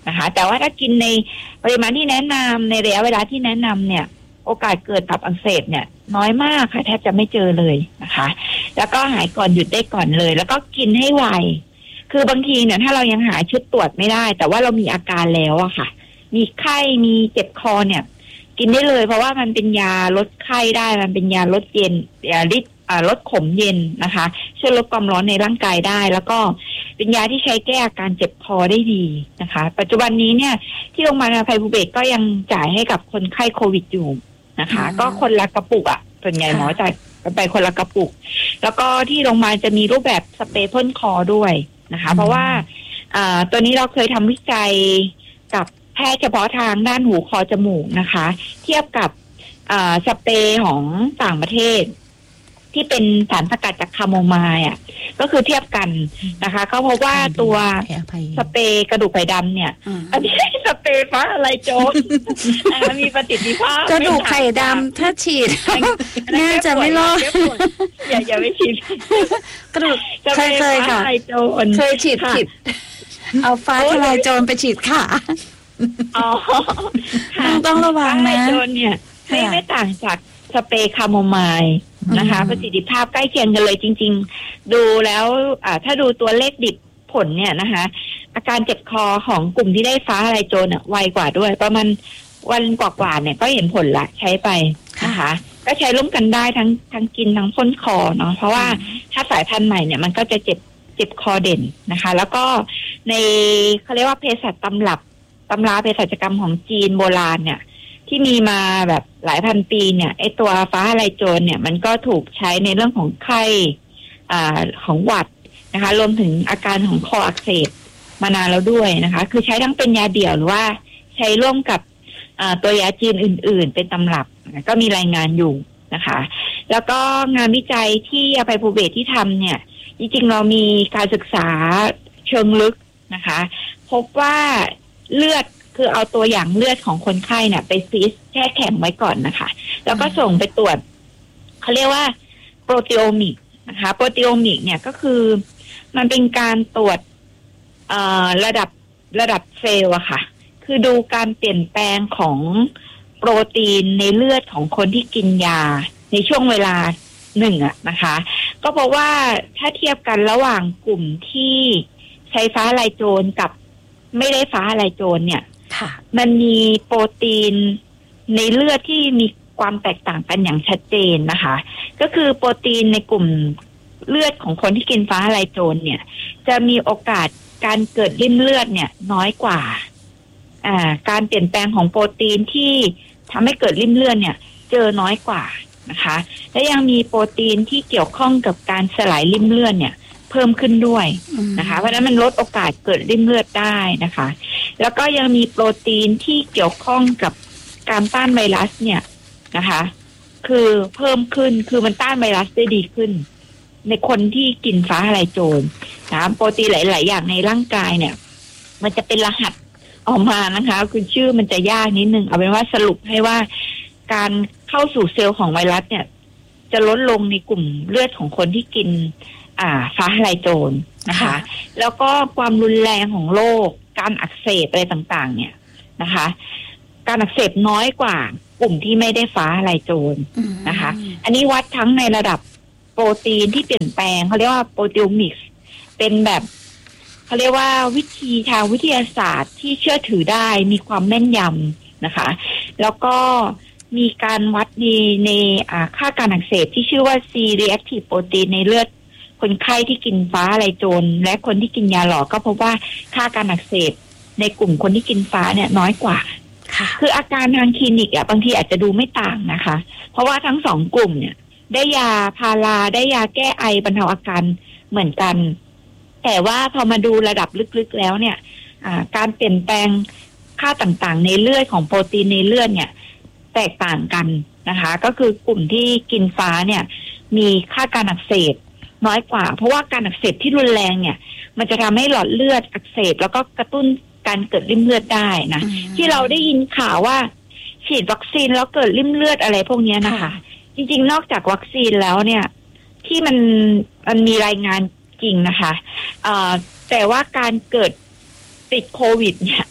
นะคะแต่ว่าถ้ากินในปริมาณที่แนะนำในระยะเวลาที่แนะนำเนี่ยโอกาสเกิดตับอักเสบเนี่ยน้อยมากค่ะแทบจะไม่เจอเลยนะคะแล้วก็หายก่อนหยุดได้ก่อนเลยแล้วก็กินให้ไวคือบางทีเนี่ยถ้าเรายังหาชุดตรวจไม่ได้แต่ว่าเรามีอาการแล้วอะค่ะมีไข้มีเจ็บคอเนี่ยกินได้เลยเพราะว่ามันเป็นยาลดไข้ได้มันเป็นยาลดเย็นยาลดลดขมเย็นนะคะช่วยลดความร้อนในร่างกายได้แล้วก็เป็นยาที่ใช้แก้อาการเจ็บคอได้ดีนะคะปัจจุบันนี้เนี่ยที่โรงพยาบาลอภัยภูเบศรก็ยังจ่ายให้กับคนไข้โควิดอยู่นะคะก็คนละกระปุกอ่ะส่วนใหญ่หมอจ่ายไปคนละกระปุกแล้วก็ที่โรงพยาบาลจะมีรูปแบบสเปรย์พ่นคอด้วยนะคะเพราะว่าตัวนี้เราเคยทำวิจัยกับแพทย์เฉพาะทางด้านหูคอจมูกนะคะเทียบกับสเปรย์ของต่างประเทศที่เป็นสารสกัดจากคาโมไมล์อ่ะก็คือเทียบกันนะคะเขาพบว่าตัวสเปรย์กระดูกไผ่ดำเนี่ยอันนี้สเปรย์ฟ้าอะไรโจรมีประสิทธิภาพกระดูกไผ่ดำถ้าฉีดน่าจะไม่รอดอย่าอย่าไม่ฉีดกระดูกเคยเคยค่ะเคยฉีดผิดเอาฟ้าทลายโจรไปฉีดค่ะอ๋อต้องระวังนะโจรเนี่ยไม่ไม่ต่างจากสเปรย์คาโมไมล์นะคะประสิทธิภาพใกล้เคียงกันเลยจริงๆดูแล้วถ้าดูตัวเลขดิบผลเนี่ยนะคะอาการเจ็บคอของกลุ่มที่ได้ฟ้าทลายโจรไวกว่าด้วยประมาณวันกว่าๆเนี่ยก็เห็นผลละใช้ไปนะคะก็ใช้ร่วมกันได้ทั้งทั้งกินทั้งพ่นคอเนาะเพราะว่าถ้าสายพันธุ์ใหม่เนี่ยมันก็จะเจ็บเจ็บคอเด่นนะคะแล้วก็ในเขาเรียกว่าเภสัชตำรับตำราเภสัชกรรมของจีนโบราณเนี่ยที่มีมาแบบหลายพันปีเนี่ยไอตัวฟ้าทลายโจรเนี่ยมันก็ถูกใช้ในเรื่องของไข้อ่าของหวัดนะคะรวมถึงอาการของคออักเสบมานานแล้วด้วยนะคะคือใช้ทั้งเป็นยาเดี่ยวหรือว่าใช้ร่วมกับตัวยาจีนอื่นๆเป็นตำรับก็มีรายงานอยู่นะคะแล้วก็งานวิจัยที่อภัยภูเบศรที่ทำเนี่ยจริงๆเรามีการศึกษาเชิงลึกนะคะพบว่าเลือดคือเอาตัวอย่างเลือดของคนไข้เนี่ยไปฟรีซแช่แข็งไว้ก่อนนะคะแล้วก็ส่งไปตรวจเขาเรียกว่าโปรตีโอมิกนะคะโปรตีโอมิกเนี่ยก็คือมันเป็นการตรวจระดับระดับเซลล์อะค่ะคือดูการเปลี่ยนแปลงของโปรตีนในเลือดของคนที่กินยาในช่วงเวลาหนึ่งอะนะคะก็เพราะว่าถ้าเทียบกันระหว่างกลุ่มที่ใช้ฟ้าทลายโจรกับไม่ได้ฟ้าทลายโจรเนี่ยมันมีโปรตีนในเลือดที่มีความแตกต่างกันอย่างชัดเจนนะคะก็คือโปรตีนในกลุ่มเลือดของคนที่กินฟ้าทลายโจรเนี่ยจะมีโอกาสการเกิดริ่มเลือดเนี่ยน้อยกว่าอ่าการเปลี่ยนแปลงของโปรตีนที่ทำให้เกิดริ่มเลือดเนี่ยเจอน้อยกว่านะคะและยังมีโปรตีนที่เกี่ยวข้องกับการสลายริ่มเลือดเนี่ยเพิ่มขึ้นด้วยนะคะเพราะฉะนั้นมันลดโอกาสเกิดริ่มเลือดได้นะคะแล้วก็ยังมีโปรตีนที่เกี่ยวข้องกับการต้านไวรัสเนี่ยนะคะคือเพิ่มขึ้นคือมันต้านไวรัสได้ดีขึ้นในคนที่กินฟ้าทลายโจรนะโปรตีนหลายๆอย่างในร่างกายเนี่ยมันจะเป็นรหัสออกมานะคะคือชื่อมันจะยากนิดนึงเอาเป็นว่าสรุปให้ว่าการเข้าสู่เซลล์ของไวรัสเนี่ยจะลดลงในกลุ่มเลือดของคนที่กินอ่าฟ้าทลายโจรนะคะแล้วก็ความรุนแรงของโรคการอักเสบอะไรต่างๆเนี่ยนะคะการอักเสบน้อยกว่ากลุ่มที่ไม่ได้ฟ้าทลายโจรนะคะอันนี้วัดทั้งในระดับโปรตีนที่เปลี่ยนแปลงเขาเรียกว่าโปรตีโอมิกส์เป็นแบบเขาเรียกว่าวิธีทางวิทยาศาสตร์ที่เชื่อถือได้มีความแม่นยำนะคะแล้วก็มีการวัดในในค่าการอักเสบที่ชื่อว่า C-reactive protein ในเลือดคนไข้ที่กินฟ้าทลายโจรและคนที่กินยาหลอกก็พบว่าค่าการอักเสบในกลุ่มคนที่กินฟ้าเนี่ยน้อยกว่าคืออาการทางคลินิกอ่ะบางทีอาจจะดูไม่ต่างนะคะเพราะว่าทั้งสองกลุ่มเนี่ยได้ยาพาราได้ยาแก้ไอบรรเทาอาการเหมือนกันแต่ว่าพอมาดูระดับลึกๆแล้วเนี่ยการเปลี่ยนแปลงค่าต่างๆในเลือดของโปรตีนในเลือดเนี่ยแตกต่างกันนะคะก็คือกลุ่มที่กินฟ้าเนี่ยมีค่าการอักเสบน้อยกว่าเพราะว่าการอักเสบที่รุนแรงเนี่ยมันจะทำให้หลอดเลือดอักเสบแล้วก็กระตุ้นการเกิดริ่มเลือดได้นะที่เราได้ยินข่าวว่าฉีดวัคซีนแล้วเกิดริ่มเลือดอะไรพวกนี้นะคะจริงๆนอกจากวัคซีนแล้วเนี่ยที่มันมันมีรายงานจริงนะคะแต่ว่าการเกิดติดโควิดเนี่ย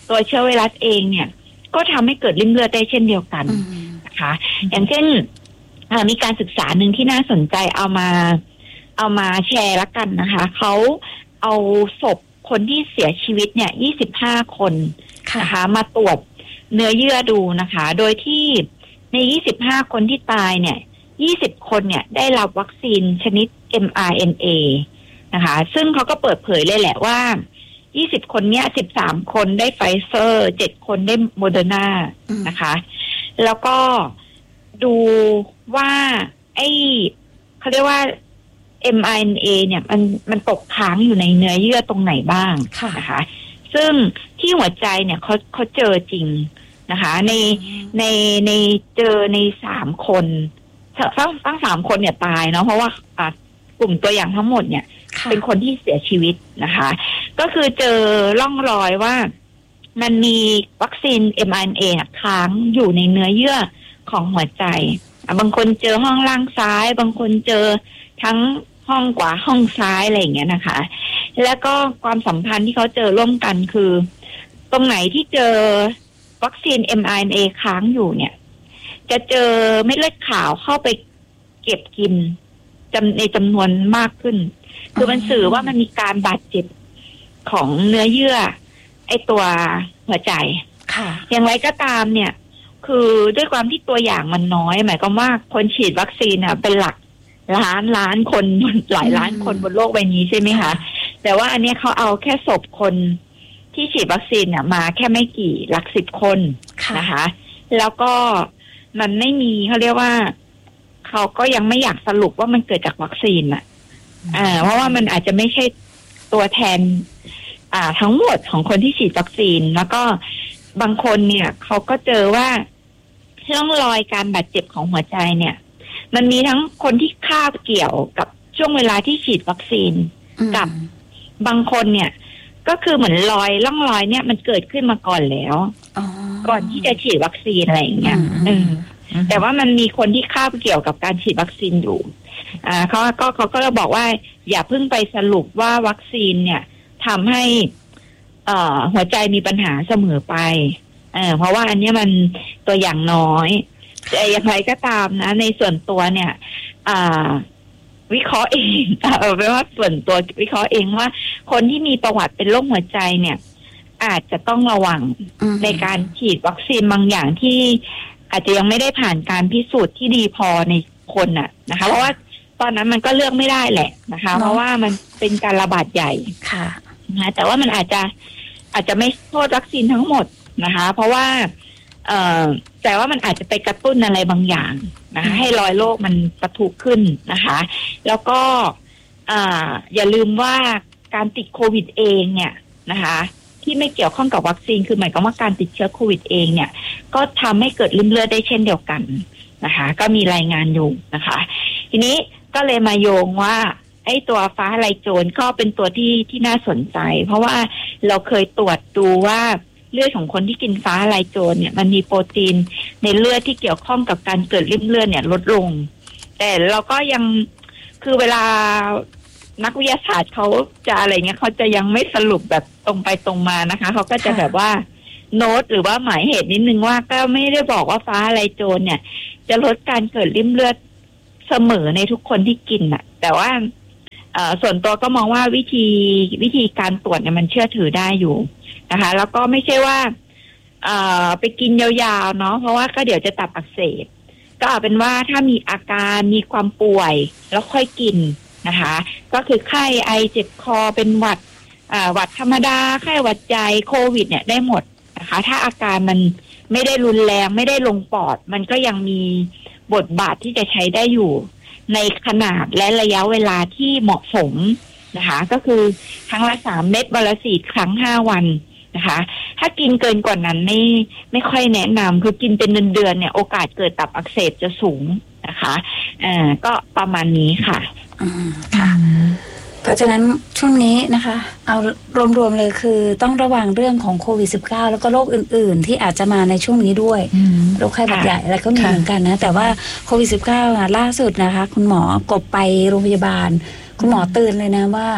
ตัวเชื้อไวรัสเองเนี่ยก็ทำให้เกิดริ่มเลือดได้เช่นเดียวกันนะคะอย่างเช่นมีการศึกษาหนึ่งที่น่าสนใจเอามาเอามาแชร์ละกันนะคะเขาเอาศพคนที่เสียชีวิตเนี่ยยี่สิบห้าคนนะคะมาตรวจเนื้อเยื่อดูนะคะโดยที่ในยี่สิบห้าคนที่ตายเนี่ยยี่สิบคนเนี่ยได้รับวัคซีนชนิด เอ็ม อาร์ เอ็น เอ นะคะซึ่งเขาก็เปิดเผยเลยแหละว่ายี่สิบคนเนี้ยสิบสามคนได้ไฟเซอร์เจ็ดคนได้โมเดอร์นานะคะแล้วก็ดูว่าไอ้เขาเรียกว่า เอ็ม อาร์ เอ็น เอ เนี่ยมันมันตกค้างอยู่ในเนื้อเยื่อตรงไหนบ้างนะคะซึ่งที่หัวใจเนี่ยเขาเขาเจอจริงนะคะในในในเจอในสามคนตั้งตั้งสามคนเนี่ยตายเนาะเพราะว่ากลุ่มตัวอย่างทั้งหมดเนี่ยเป็นคนที่เสียชีวิตนะคะก็คือเจอร่องรอยว่ามันมีวัคซีน เอ็ม อาร์ เอ็น เอ ค้างอยู่ในเนื้อเยื่อของหัวใจบางคนเจอห้องล่างซ้ายบางคนเจอทั้งห้องขวาห้องซ้ายอะไรอย่างเงี้ยนะคะแล้วก็ความสัมพันธ์ที่เขาเจอร่วมกันคือตรงไหนที่เจอวัคซีน เอ็ม อาร์ เอ็น เอ ค้างอยู่เนี่ยจะเจอเม็ดเลือดขาวเข้าไปเก็บกินจำในจำนวนมากขึ้นคือมันสื่อว่ามันมีการบาดเจ็บของเนื้อเยื่อไอตัวหัวใจค่ะอย่างไรก็ตามเนี่ยคือด้วยความที่ตัวอย่างมันน้อยหมายความว่าคนฉีดวัคซีนเนี่ยเป็นหลักล้านล้านคนหลายล้านคนบนโลกใบนี้ใช่ไหมคะแต่ว่าอันนี้เขาเอาแค่ศพคนที่ฉีดวัคซีนเนี่ยมาแค่ไม่กี่หลักสิบคนนะคะแล้วก็มันไม่มีเขาเรียกว่าเขาก็ยังไม่อยากสรุปว่ามันเกิดจากวัคซีนอ่ะอ่าเพราะว่ามันอาจจะไม่ใช่ตัวแทนอ่าทั้งหมดของคนที่ฉีดวัคซีนแล้วก็บางคนเนี่ยเขาก็เจอว่าร่องรอยการบาดเจ็บของหัวใจเนี่ยมันมีทั้งคนที่คาบเกี่ยวกับช่วงเวลาที่ฉีดวัคซีนกับบางคนเนี่ยก็คือเหมือนรอยร่องรอยเนี่ยมันเกิดขึ้นมาก่อนแล้วก่อนที่จะฉีดวัคซีนอะไรอย่างเงี้ยแต่ว่ามันมีคนที่คาบเกี่ยวกับการฉีดวัคซีนอยู่อ่าเขาก็เขาก็บอกว่าอย่าเพิ่งไปสรุปว่าวัคซีนเนี่ยทำให้เอ่อหัวใจมีปัญหาเสมอไปเออเพราะว่าอันนี้มันตัวอย่างน้อยแต่อย่างไรก็ตามนะในส่วนตัวเนี่ยอ่าวิเคราะห์เองเออแปลว่าส่วนตัววิเคราะห์เองว่าคนที่มีประวัติเป็นโรคหัวใจเนี่ยอาจจะต้องระวังในการฉีดวัคซีนบางอย่างที่อาจจะยังไม่ได้ผ่านการพิสูจน์ที่ดีพอในคนน่ะนะคะเพราะว่าตอนนั้นมันก็เลือกไม่ได้แหละนะคะเพราะว่ามันเป็นการระบาดใหญ่ค่ะนะแต่ว่ามันอาจจะอาจจะไม่โทษวัคซีนทั้งหมดนะคะเพราะว่าเอ่อแต่ว่ามันอาจจะไปกระตุ้นอะไรบางอย่างนะคะให้รอยโรคมันปะทุขึ้นนะคะแล้วก็อ่าอย่าลืมว่าการติดโควิดเองเนี่ยนะคะที่ไม่เกี่ยวข้องกับวัคซีนคือหมายความว่าการติดเชื้อโควิดเองเนี่ยก็ทำให้เกิดริ่มเลือดได้เช่นเดียวกันนะคะก็มีรายงานอยู่นะคะทีนี้ก็เลยมาโยงว่าไอ้ตัวฟ้าทะลายโจรก็เป็นตัวที่ที่น่าสนใจเพราะว่าเราเคยตรวจดูว่าเลือดของคนที่กินฟ้าทะลายโจรเนี่ยมันมีโปรตีนในเลือดที่เกี่ยวข้องกับการเกิดริ่มเลือดเนี่ยลดลงแต่เราก็ยังคือเวลานักวิทยาศาสตร์เขาจะอะไรเงี้ยเขาจะยังไม่สรุปแบบตรงไปตรงมานะคะเขาก็จะแบบว่าโน้ตหรือว่าหมายเหตุนิดนึงว่าก็ไม่ได้บอกว่าฟ้าทะลายโจรเนี่ยจะลดการเกิดริ่มเลือดเสมอในทุกคนที่กินน่ะแต่ว่าส่วนตัวก็มองว่าวิธีวิธีการตรวจเนี่ยมันเชื่อถือได้อยู่นะคะแล้วก็ไม่ใช่ว่าไปกินยาวๆเนาะเพราะว่าก็เดี๋ยวจะตับอักเสบก็เอาเป็นว่าถ้ามีอาการมีความป่วยแล้วค่อยกินนะคะก็คือไข้ไอเจ็บคอเป็นหวัดหวัดธรรมดาไข้หวัดใจโควิดเนี่ยได้หมดนะคะถ้าอาการมันไม่ได้รุนแรงไม่ได้ลงปอดมันก็ยังมีบทบาทที่จะใช้ได้อยู่ในขนาดและระยะเวลาที่เหมาะสมนะคะก็คือครั้งละสามเม็ดวันละสี่ครั้งห้าวันนะคะถ้ากินเกินกว่านั้นไม่ไม่ค่อยแนะนำคือกินเป็นเดือนๆเนี่ยโอกาสเกิดตับอักเสบจะสูงนะคะอ่าก็ประมาณนี้ค่ะอืมค่ะเพราะฉะนั้นช่วงนี้นะคะเอารวมๆเลยคือต้องระวังเรื่องของโควิด สิบเก้า แล้วก็โรคอื่นๆที่อาจจะมาในช่วงนี้ด้วยโรคไข้หวัดใหญ่อะไรก็มีเหมือนกันนะแต่ว่าโควิด สิบเก้า ล่าสุดนะคะคุณหมอกบไปโรงพยาบาลคุณหมอเตือนเลยนะว่า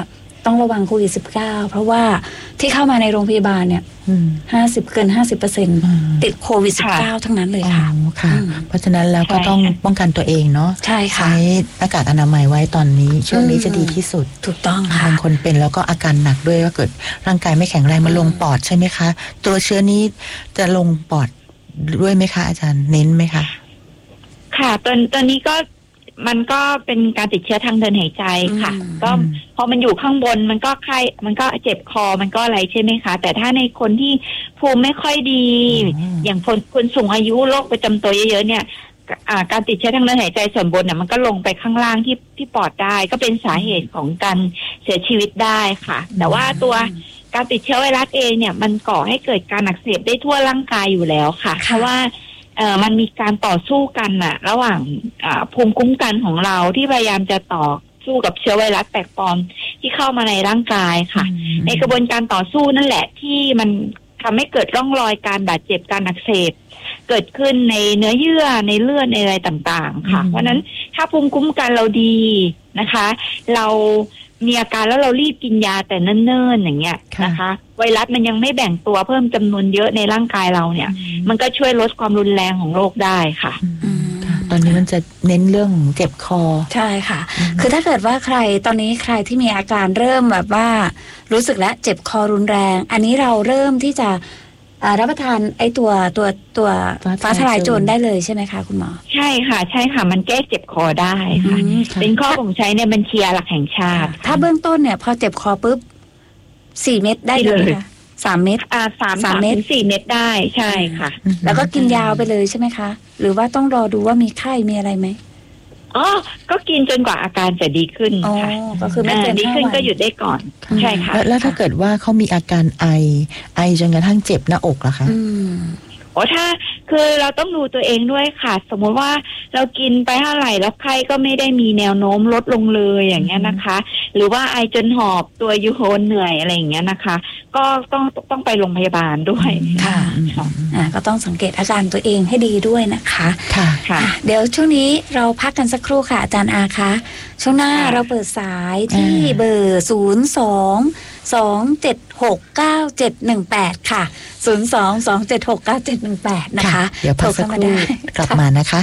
ต้องระวังโควิด สิบเก้า เพราะว่าที่เข้ามาในโรงพยาบาลเนี่ยห้าสิบเกินห้าสิบเปอร์เซ็นต์ติดโควิด สิบเก้า ทั้งนั้นเลยค่ะค่ะเพราะฉะนั้นแล้วก็ต้องป้องกันตัวเองเนาะใช่ค่ะใช้หน้ากากอนามัยไว้ตอนนี้ช่วงนี้จะดีที่สุดถูกต้องค่ะบางคนเป็นแล้วก็อาการหนักด้วยว่าเกิดร่างกายไม่แข็งแรงมาลงปอดใช่ไหมคะตัวเชื้อนี้จะลงปอดด้วยไหมคะอาจารย์เน้นไหมคะค่ะตอนตอนนี้ก็มันก็เป็นการติดเชื้อทางเดินหายใจค่ะก็พอมันอยู่ข้างบนมันก็ไข้มันก็เจ็บคอมันก็อะไรใช่ไหมคะแต่ถ้าในคนที่ภูมิไม่ค่อยดีอย่างคนคนสูงอายุโรคประจำตัวเยอะๆเนี่ยการติดเชื้อทางเดินหายใจส่วนบนเนี่ยมันก็ลงไปข้างล่างที่ที่ปอดได้ก็เป็นสาเหตุของการเสียชีวิตได้ค่ะแต่ว่าตัวการติดเชื้อไวรัสเองเนี่ยมันก่อให้เกิดการอักเสบได้ทั่วร่างกายอยู่แล้วค่ะเพราะว่าเอ่อมันมีการต่อสู้กันน่ะระหว่างภูมิคุ้มกันของเราที่พยายามจะต่อสู้กับเชื้อไวรัสแปลกปลอมที่เข้ามาในร่างกายค่ะในกระบวนการต่อสู้นั่นแหละที่มันทำให้เกิดร่องรอยการบาดเจ็บการอักเสบเกิดขึ้นในเนื้อเยื่อในเลือดในอะไรต่างๆค่ะเพราะนั้นถ้าภูมิคุ้มกันเราดีนะคะเรามีอาการแล้วเรารีบกินยาแต่เนิ่นๆอย่างเงี้ยนะคะไวรัสมันยังไม่แบ่งตัวเพิ่มจำนวนเยอะในร่างกายเราเนี่ยมันก็ช่วยลดความรุนแรงของโรคได้ค่ะตอนนี้มันจะเน้นเรื่องเจ็บคอใช่ค่ะคือถ้าเกิดว่าใครตอนนี้ใครที่มีอาการเริ่มแบบว่ารู้สึกแล้วเจ็บคอรุนแรงอันนี้เราเริ่มที่จะรับประทานไอ้ตัวตัวตัวฟ้าทลายโจรได้เลยใช่ไหมคะคุณหมอใช่ค่ะใช่ค่ะมันแก้เจ็บคอได้ค่ะเป็นข้อบ่งชี้ในบัญชียาหลักแห่งชาติถ้าเบื้องต้นเนี่ยพอเจ็บคอปุ๊บสี่เม็ดได้เลยค่ะสามเม็ดอ่าสามสามเม็ดสี่เม็ดได้ใช่ค่ะแล้วก็กินยาวไปเลยใช่ไหมคะหรือว่าต้องรอดูว่ามีไข้มีอะไรไหมอ๋อก็กินจนกว่าอาการจะดีขึ้นค่ะก็คือไม่เกินดีขึ้นก็หยุดได้ก่อนใช่ค่ะแล้วถ้าเกิดว่าเขามีอาการไอไอจนกระทั่งเจ็บหน้าอกล่ะคะโอ้ถ้าคือเราต้องดูตัวเองด้วยค่ะสมมติว่าเรากินไปเท่าไหร่แล้วไข้ก็ไม่ได้มีแนวโน้มลดลงเลยอย่างเงี้ยนะคะหรือว่าไอจนหอบตัวยูโฮนเหนื่อยอะไรอย่างเงี้ยนะคะก็ต้องต้องไปโรงพยาบาลด้วยค่ะอ่าก็ต้องสังเกตอาการตัวเองให้ดีด้วยนะคะค่ะค่ะเดี๋ยวช่วงนี้เราพักกันสักครู่ค่ะอาจารย์อาคะช่วงหน้าเราเปิดสายที่เบอร์ศูนย์สองสองเจ็ดหกเก้าเจ็ดหนึ่งแปดค่ะศูนย์สองสองเจ็ดหกเก้าเจ็ดหนึ่งแปดนะคะเดี๋ยวพักสักครู่กลับมานะคะ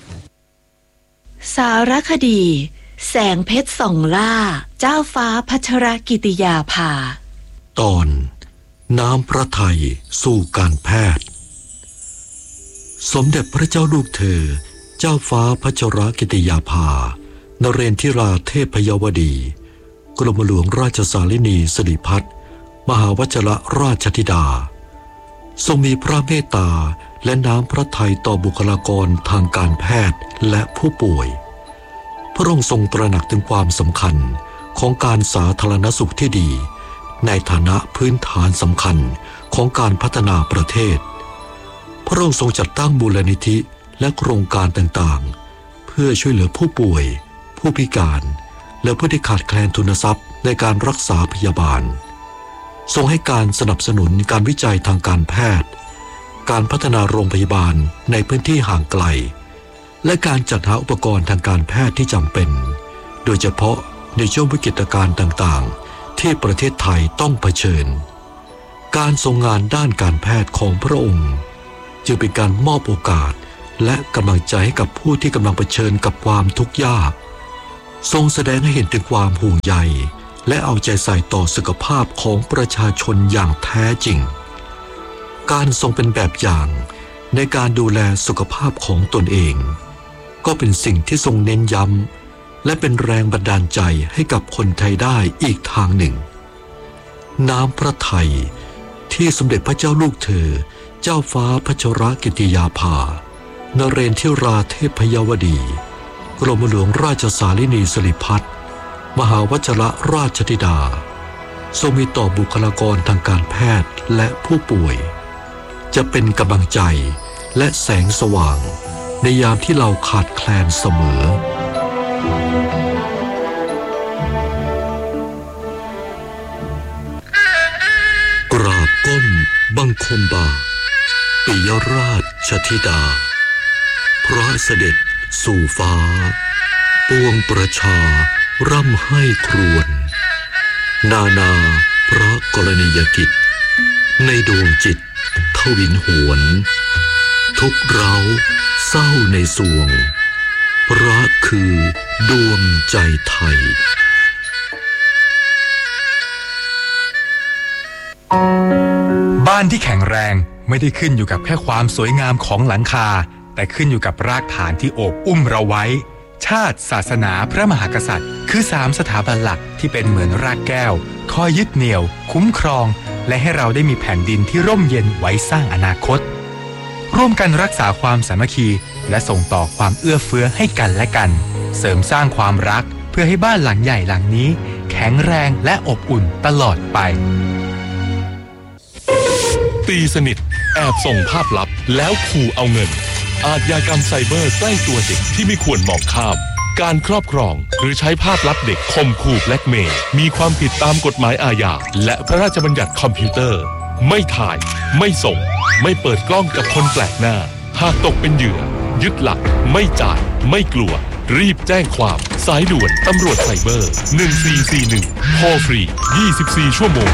สารคดีแสงเพชรส่องล่าเจ้าฟ้าพัชรกิติยาภาตอนน้ำพระทัยสู่การแพทย์สมเด็จพระเจ้าลูกเธอเจ้าฟ้าพัชรกิติยาภานเรนทิราเทพยวดีกรมหลวงราชสารินีสิริพัฒน์มหาวชิรราชธิดาทรงมีพระเมตตาและน้ำพระทัยต่อบุคลากรทางการแพทย์และผู้ป่วยพระองค์ทรงตระหนักถึงความสำคัญของการสาธารณสุขที่ดีในฐานะพื้นฐานสำคัญของการพัฒนาประเทศพระองค์ทรงจัดตั้งมูลนิธิและโครงการต่างๆเพื่อช่วยเหลือผู้ป่วยผู้พิการและผู้ที่ขาดแคลนทุนทรัพย์ในการรักษาพยาบาลทรงให้การสนับสนุนการวิจัยทางการแพทย์การพัฒนาโรงพยาบาลในพื้นที่ห่างไกลและการจัดหาอุปกรณ์ทางการแพทย์ที่จำเป็นโดยเฉพาะในช่วงวิกฤตการณ์ต่างๆที่ประเทศไทยต้องเผชิญการทรงงานด้านการแพทย์ของพระองค์จึงเป็นการมอบโอกาสและกำลังใจให้กับผู้ที่กำลังเผชิญกับความทุกข์ยากทรงแสดงให้เห็นถึงความห่วงใยและเอาใจใส่ต่อสุขภาพของประชาชนอย่างแท้จริงการทรงเป็นแบบอย่างในการดูแลสุขภาพของตนเองก็เป็นสิ่งที่ทรงเน้นย้ำและเป็นแรงบันดาลใจให้กับคนไทยได้อีกทางหนึ่งน้ำพระทัยที่สมเด็จพระเจ้าลูกเธอเจ้าฟ้าพัชรกิติยาภานเรนทิราเทพยวดีกรมหลวงราชสารินีสิริพัฒน์มหาวชิรราชธิดาทรงมีต่อบุคลากรทางการแพทย์และผู้ป่วยจะเป็นกำลังใจและแสงสว่างในยามที่เราขาดแคลนเสมอกราบก้มบังคมบาทปิยราชธิดาพระเสด็จสู่ฟ้าปวงประชาร่ำให้ครวญนานาพระกรณียกิจในดวงจิตทวินหวนทุกเร้าเศร้าในสวงพระคือดวงใจไทยบ้านที่แข็งแรงไม่ได้ขึ้นอยู่กับแค่ความสวยงามของหลังคาแต่ขึ้นอยู่กับรากฐานที่โอบอุ้มเราไว้ชาติศาสนาพระมหากษัตริย์คือสามสถาบันหลักที่เป็นเหมือนรากแก้วคอยยึดเหนี่ยวคุ้มครองและให้เราได้มีแผ่นดินที่ร่มเย็นไว้สร้างอนาคตร่วมกันรักษาความสามัคคีและส่งต่อความเอื้อเฟื้อให้กันและกันเสริมสร้างความรักเพื่อให้บ้านหลังใหญ่หลังนี้แข็งแรงและอบอุ่นตลอดไปตีสนิทแอบส่งภาพลับแล้วขู่เอาเงินอาชญากรรมไซเบอร์ใกล้ตัวเด็กที่ไม่ควรมองข้ามการครอบครองหรือใช้ภาพลับเด็กข่มขู่แบล็กเมย์มีความผิดตามกฎหมายอาญาและพระราชบัญญัติคอมพิวเตอร์ไม่ถ่ายไม่ส่งไม่เปิดกล้องกับคนแปลกหน้าหากตกเป็นเหยื่อยึดหลักไม่จ่ายไม่กลัวรีบแจ้งความสายด่วนตำรวจไซเบอร์หนึ่งสี่สี่หนึ่งโทรฟรียี่สิบสี่ชั่วโมง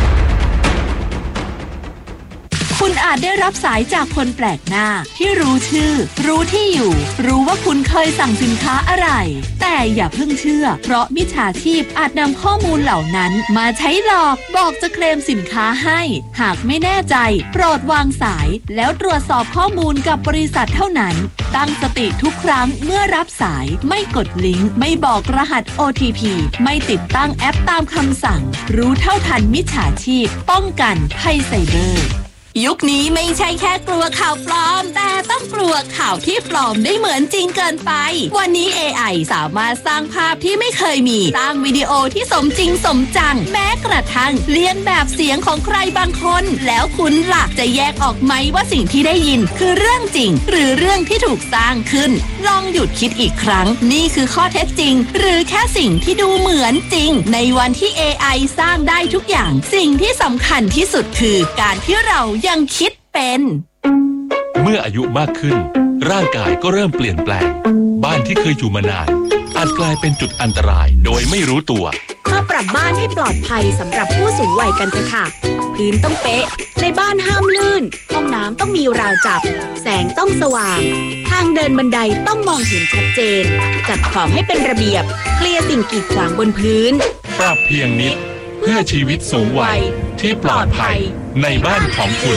คุณอาจได้รับสายจากคนแปลกหน้าที่รู้ชื่อรู้ที่อยู่รู้ว่าคุณเคยสั่งสินค้าอะไรแต่อย่าเพิ่งเชื่อเพราะมิจฉาชีพอาจนำข้อมูลเหล่านั้นมาใช้หลอกบอกจะเคลมสินค้าให้หากไม่แน่ใจโปรดวางสายแล้วตรวจสอบข้อมูลกับบริษัทเท่านั้นตั้งสติทุกครั้งเมื่อรับสายไม่กดลิงก์ไม่บอกรหัส โอ ที พี ไม่ติดตั้งแอปตามคำสั่งรู้เท่าทันมิจฉาชีพป้องกันภัยไซเบอร์ยุคนี้ไม่ใช่แค่กลัวข่าวปลอมแต่ต้องกลัวข่าวที่ปลอมได้เหมือนจริงเกินไปวันนี้ เอ ไอ สามารถสร้างภาพที่ไม่เคยมีสร้างวิดีโอที่สมจริงสมจังแม้กระทั่งเลียนแบบเสียงของใครบางคนแล้วคุณล่ะจะแยกออกไหมว่าสิ่งที่ได้ยินคือเรื่องจริงหรือเรื่องที่ถูกสร้างขึ้นลองหยุดคิดอีกครั้งนี่คือข้อเท็จจริงหรือแค่สิ่งที่ดูเหมือนจริงในวันที่ เอ ไอ สร้างได้ทุกอย่างสิ่งที่สำคัญที่สุดคือการที่เรายังคิดเป็นเมื่ออายุมากขึ้นร่างกายก็เริ่มเปลี่ยนแปลงบ้านที่เคยอยู่มานานอาจกลายเป็นจุดอันตรายโดยไม่รู้ตัวมาปรับบ้านให้ปลอดภัยสำหรับผู้สูงวัยกันเถอะค่ะพื้นต้องเป๊ะในบ้านห้ามลื่นห้องน้ำต้องมีราวจับแสงต้องสว่างทางเดินบันไดต้องมองเห็นชัดเจนจัดของให้เป็นระเบียบเคลียร์สิ่งกีดขวางบนพื้นปรับเพียงนิดเพื่อชีวิตสูงวัยที่ปลอดภัยในบ้านของคุณ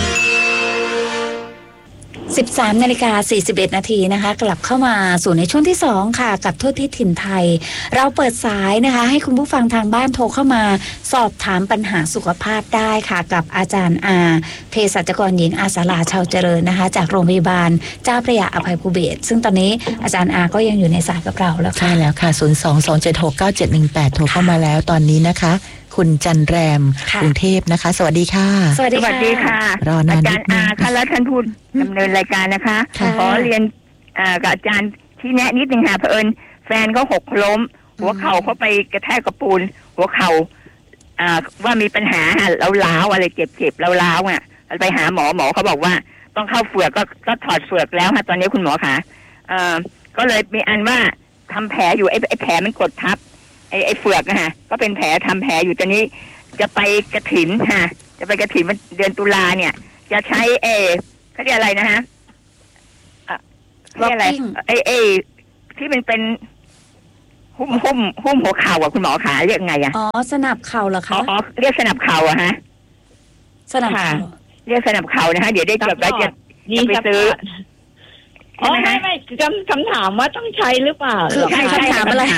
สิบสามนาฬิกาสี่สิบเอ็ดนาทีนะคะกลับเข้ามาสู่ในช่วงที่สองค่ะกับทั่วทิศถิ่นไทยเราเปิดสายนะคะให้คุณผู้ฟังทางบ้านโทรเข้ามาสอบถามปัญหาสุขภาพได้ค่ะกับอาจารย์อาเภสัชกรหญิงอาสาลาชาวเจริญนะคะจากโรงพยาบาลเจ้าพระยาอภัยภูเบศรซึ่งตอนนี้อาจารย์อาก็ยังอยู่ในสายกับเราแล้วค่ะใช่แล้วค่ะศูนย์ สอง สอง เจ็ด หก เก้า เจ็ด หนึ่ง แปดโทรเข้ามาแล้วตอนนี้นะคะคุณจันแรมกรุงเทพนะคะสวัสดีค่ะสวัสดีค่ะรอนานนิดนึงอาจารย์อาค่ะแล้วท่านพูดดำเนินรายการนะคะขอเรียนกับอาจารย์ที่แนะนิดนึงค่ะเผอิญแฟนเขาหกล้มหัวเข่าเขาไปกระแทกกระปูนหัวเข่าว่ามีปัญหาล้าวๆอะไรเจ็บๆล้าวๆอ่ะไปหาหมอหมอเขาบอกว่าต้องเข้าเฟือกก็ก็ถอดเฟือกแล้วค่ะตอนนี้คุณหมอคะก็เลยมีอันว่าทำแผลอยู่ไอ้ไอ้แผลมันกดทับไอ้ไอ้เฟือกนะฮะก็เป็นแผลทำแผลอยู่ตอนนี้จะไปกระถินฮะจะไปกระถินเดือนตุลาเนี่ยจะใช้เอเขาเรียกอะไรนะฮะเรียกอะไรไอ้ไอ้ที่มันเป็นหุ้มหุ้มหุ้มหัวเข่าอ่ะคุณหมอขาเรียกไงอ่ะอ๋อสนับเข่าเหรอคะอ๋อเรียกสนับเข่าอะฮะสนับเข่าเรียกสนับเข่านะฮะเดี๋ยวได้จดแล้วจะไปซื้ออ๋อไม่ไม่คำคำถามว่าต้องใช้หรือเปล่าคือคำถามอะไร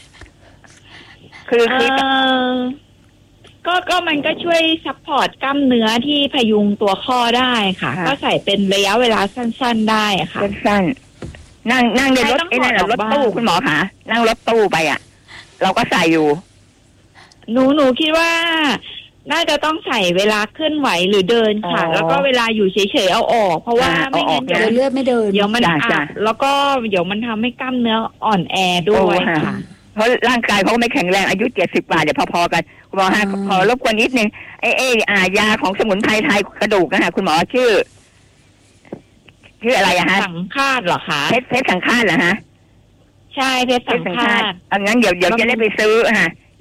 คือก็ก็มันก็ช่วยซัพพอร์ตกล้ามเนื้อที่พยุงตัวข้อได้ค่ะก็ใส่เป็นระยะเวลาสั้นๆได้ค่ะสั้นๆนั่งนั่งในรถไอ้นั่นรถตู้คุณหมอคะนั่งรถตู้ไปอ่ะเราก็ใส่อยู่หนูหนูคิดว่าน่าจะต้องใส่เวลาเคลื่อนไหวหรือเดินค่ะแล้วก็เวลาอยู่เฉยๆเอาออกเพราะว่าไม่งั้นเดี๋ยวเลือดไม่เดินเดี๋ยวมันอัดแล้วก็เดี๋ยวมันทำให้กล้ามเนื้ออ่อนแอด้วยค่ะเพราะร่างกายเขาไม่แข็งแรงอายุเจ็ดสิบกว่าเดี๋ยวพอๆกันคุณหมอฮะขอรบกวนนิดนึงไอ้ไอ้อ่ายาของสมุนไพรไทยกระดูกนะคะคุณหมอชื่อชื่ออะไรอะฮะสังฆาตเหรอคะเพชรเพชรสังฆาตเหรอฮะใช่เพชรสังฆาตอันงั้นเดี๋ยวเดี๋ยวจะได้ไปซื้อฮะ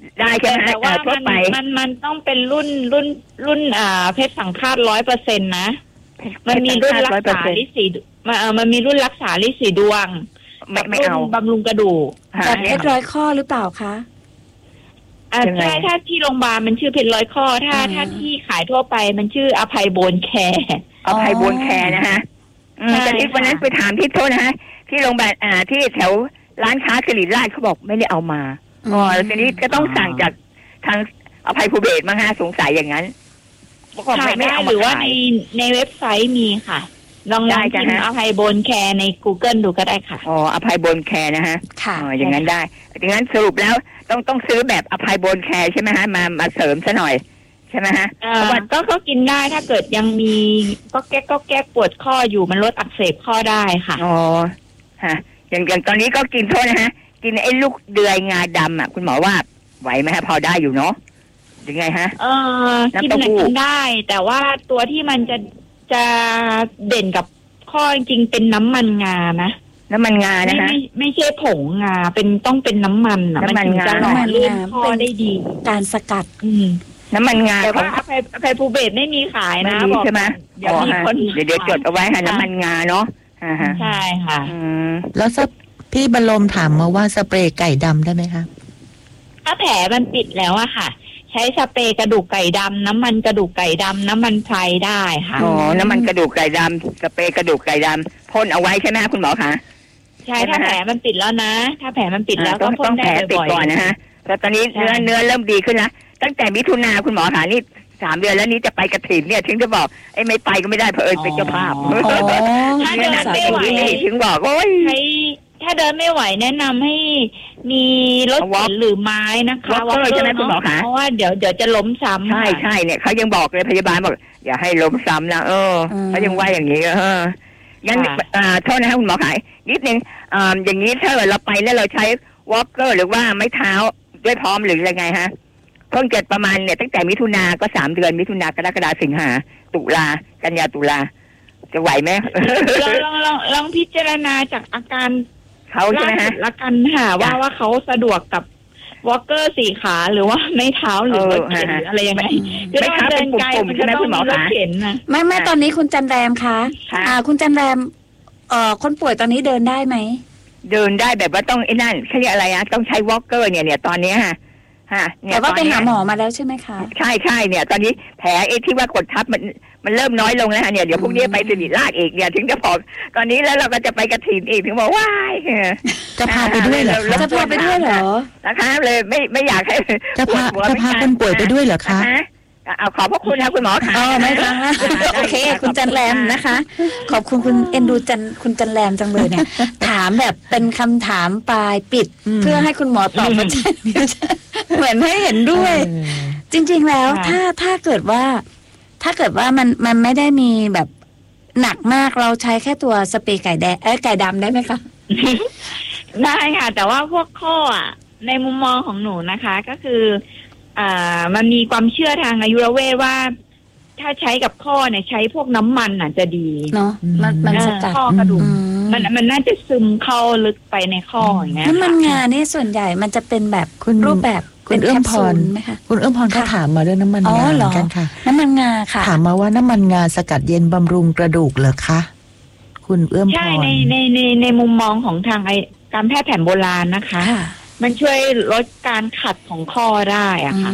ได้ใช่ไหมแต่ว่าทั่วมันไปมันมันต้องเป็นรุ่นรุ่นรุ่นอ่าเพชรสังฆาตร้อยเปอร์เซ็นต์นะมันมีรุ่นรักษาลิสีมันเออมันมีรุ่นรักษาลิสีดวงไม่ไม่เอาบำรุงกระดูกแบบเพชรร้อยข้อหรือเปล่าคะอ่าใช่ถ้าที่โรงพยาบาลมันชื่อเพชรร้อยข้อถ้าถ้าที่ขายทั่วไปมันชื่ออภัยโบนแคร์อภัยโบนแคร์นะฮะแต่ที่วันนั้นไปถามที่โทษนะฮะที่โรงพยาบาลอ่าที่แถวร้านค้าสิริราชเขาบอกไม่ได้เอามาอ๋อแล้วทีนี้ก็ต้องสั่งจากทางอภัยภูเบศมาฮะสงสัยอย่างนั้นขายได้หรือว่าในในเว็บไซต์มีค่ะลองลองพิมพ์อภัยโบนแคร์ใน Google ดูก็ได้ค่ะอ๋ออภัยโบนแคร์นะฮะค่ะอ๋ออย่างนั้นได้ดังนั้นสรุปแล้วต้องต้องซื้อแบบอภัยโบนแคร์ใช่ไหมฮะมามาเสริมซะหน่อยใช่ไหมฮะเพราะว่าก็ก็กินได้ถ้าเกิดยังมีก็แก้ก็แก้ปวดข้ออยู่มันลดอักเสบข้อได้ค่ะอ๋อฮะอย่างอย่างตอนนี้ก็กินโทษนะฮะกินไอ้ลูกเดือยงาดำอ่ะคุณหมอว่าไหวไหมฮะพอได้อยู่เนาะยังไงฮะเออกินอะไรกินได้แต่ว่าตัวที่มันจะจะเด่นกับข้อจริงๆเป็นน้ำมันงานะน้ำมันงานะฮะไม่ไม่ใช่ผงงาเป็นต้องเป็นน้ำมันอ่ะมันถึงจะหล่อลื่นข้อได้ดีการสกัดอืมน้ำมันงาแต่ว่าอภัยอภัยภูเบศไม่มีขายนะบอกใช่ไหมเดี๋ยวมีคนเดี๋ยวเดี๋ยวจดเอาไว้ค่ะน้ำมันงาเนาะใช่ค่ะแล้วพี่บรมถามมาว่าสเปรย์ไก่ดำได้ไหมคะถ้าแผลมันปิดแล้วอะค่ะใช้สเปรย์กระดูกไก่ดำน้ำมันกระดูกไก่ดำน้ำมันไพรได้ค่ะอ๋อน้ำมันกระดูกไก่ดำสเปรย์กระดูกไก่ดำพ่นเอาไว้ใช่ไหมคุณหมอคะใช่ถ้าแผลมันปิดแล้วนะถ้าแผลมันปิดแล้วก็พ่นได้บ่อยๆก่อนนะฮะแต่ตอนนี้เนื้อเนื้อเริ่มดีขึ้นแล้วตั้งแต่มิถุนาคุณหมอคะนี่สามเดือนแล้วนี้จะไปกระถิ่นเนี่ยถึงจะบอกไอ้ไม่ไปก็ไม่ได้เพราะเอิญเป็นเจ้าภาพถ้าเดินไม่ไหวถึงบอกโอ้ยถ้าเดินไม่ไหวแนะนำให้มีรถเข็นหรือไม้นะคะวอล์กเกอร์ใช่ไหมคุณหมอคะเพราะว่าเดี๋ยวเดี๋ยวจะล้มซ้ำใช่ใช่เนี่ยเขายังบอกเลยพยาบาลบอกอย่าให้ล้มซ้ำนะเออเขายังว่าอย่างนี้เอองั้นโทษนะครับคุณหมอขายนิดนึงอย่างนี้ถ้าเราไปแล้วเราใช้วอล์กเกอร์หรือว่าไม้เท้าด้วยพร้อมหรือยังไงฮะเพิ่งเกิดประมาณเนี่ยตั้งแต่มิถุนาก็สามเดือนมิถุนากรกฎาสิงหาตุลากันยาตุลาจะไหวไหมลองลองลองลองพิจารณาจากอาการเขาใช่ไหมฮะละกันค่ะว่าว่าเขาสะดวกกับวอล์กเกอร์สี่ขาหรือว่าไม่เท้าหรือรถเข็นหรืออะไรยังไงไม่เท้าเป็นปุ่มๆใช่ไหมคุณหมอคะไม่ไม่ตอนนี้คุณจันแรมคะอ่าคุณจันแรมเอ่อคนป่วยตอนนี้เดินได้ไหมเดินได้แบบว่าต้องไอ้นั่นใช่อะไรนะต้องใช้วอล์กเกอร์เนี่ยเนี่ยตอนนี้ฮะแต่ว่าไปหาหมอมาแล้วใช่ไหมคะใช่ใช่เนี่ยตอนนี้แผลไอ้ที่ว่ากดทับมันมันเริ่มน้อยลงแล้วเนี่ยเดี๋ยวพรุ่งนี้ไปสิริราชอีกเนี่ยถึงจะบอกตอนนี้แล้วเราก็จะไปกระถิ่นอีกถึงบอกว้ายจะพาไปด้วยเหรอจะพาไปด้วยเหรอนะคะเลยไม่ไม่อยากให้จะพาจะพาคนป่วยไปด้วยเหรอคะเอาขอบพระคุณนะคุณหมอค่ะอ๋อไม่ค่ะโอเคคุณจันแรมนะคะขอบคุณคุณเอ็นดูจันคุณจันแรมจังเลยเนี่ยถามแบบเป็นคำถามปลายปิดเพื่อให้คุณหมอตอบมาเหมือนให้เห็นด้วย จริงๆแล้วถ้าถ้าเกิดว่าถ้าเกิดว่ามันมันไม่ได้มีแบบหนักมากเราใช้แค่ตัวสเปรย์ไก่แดงเอ้ยไก่ดำได้ไหมคะได้ค่ะแต่ว่าพวกข้ออ่ะในมุมมองของหนูนะคะก็คืออ่ามันมีความเชื่อทางอายุรเวทว่าถ้าใช้กับข้อเนี่ยใช้พวกน้ำมันอ่ะจะดีเนาะมันมันสกัดข้อกระดูกมันมันน่าจะซึมเข้าลึกไปในข้ออย่างเงี้ยน้ำมันงานี่ส่วนใหญ่มันจะเป็นแบบรูปแบบคุณเอื้อมพรไหมคะคุณเอื้อมพรก็ถามมาเรื่องน้ำมันงาเหมือนกันค่ะน้ำมันงาค่ะถามมาว่าน้ำมันงาสกัดเย็นบำรุงกระดูกเหรอคะคุณเอื้อมพรใช่ในในในในมุมมองของทางไอการแพทย์แผนโบราณนะคะมันช่วยลดการขัดของข้อได้อ่ะค่ะ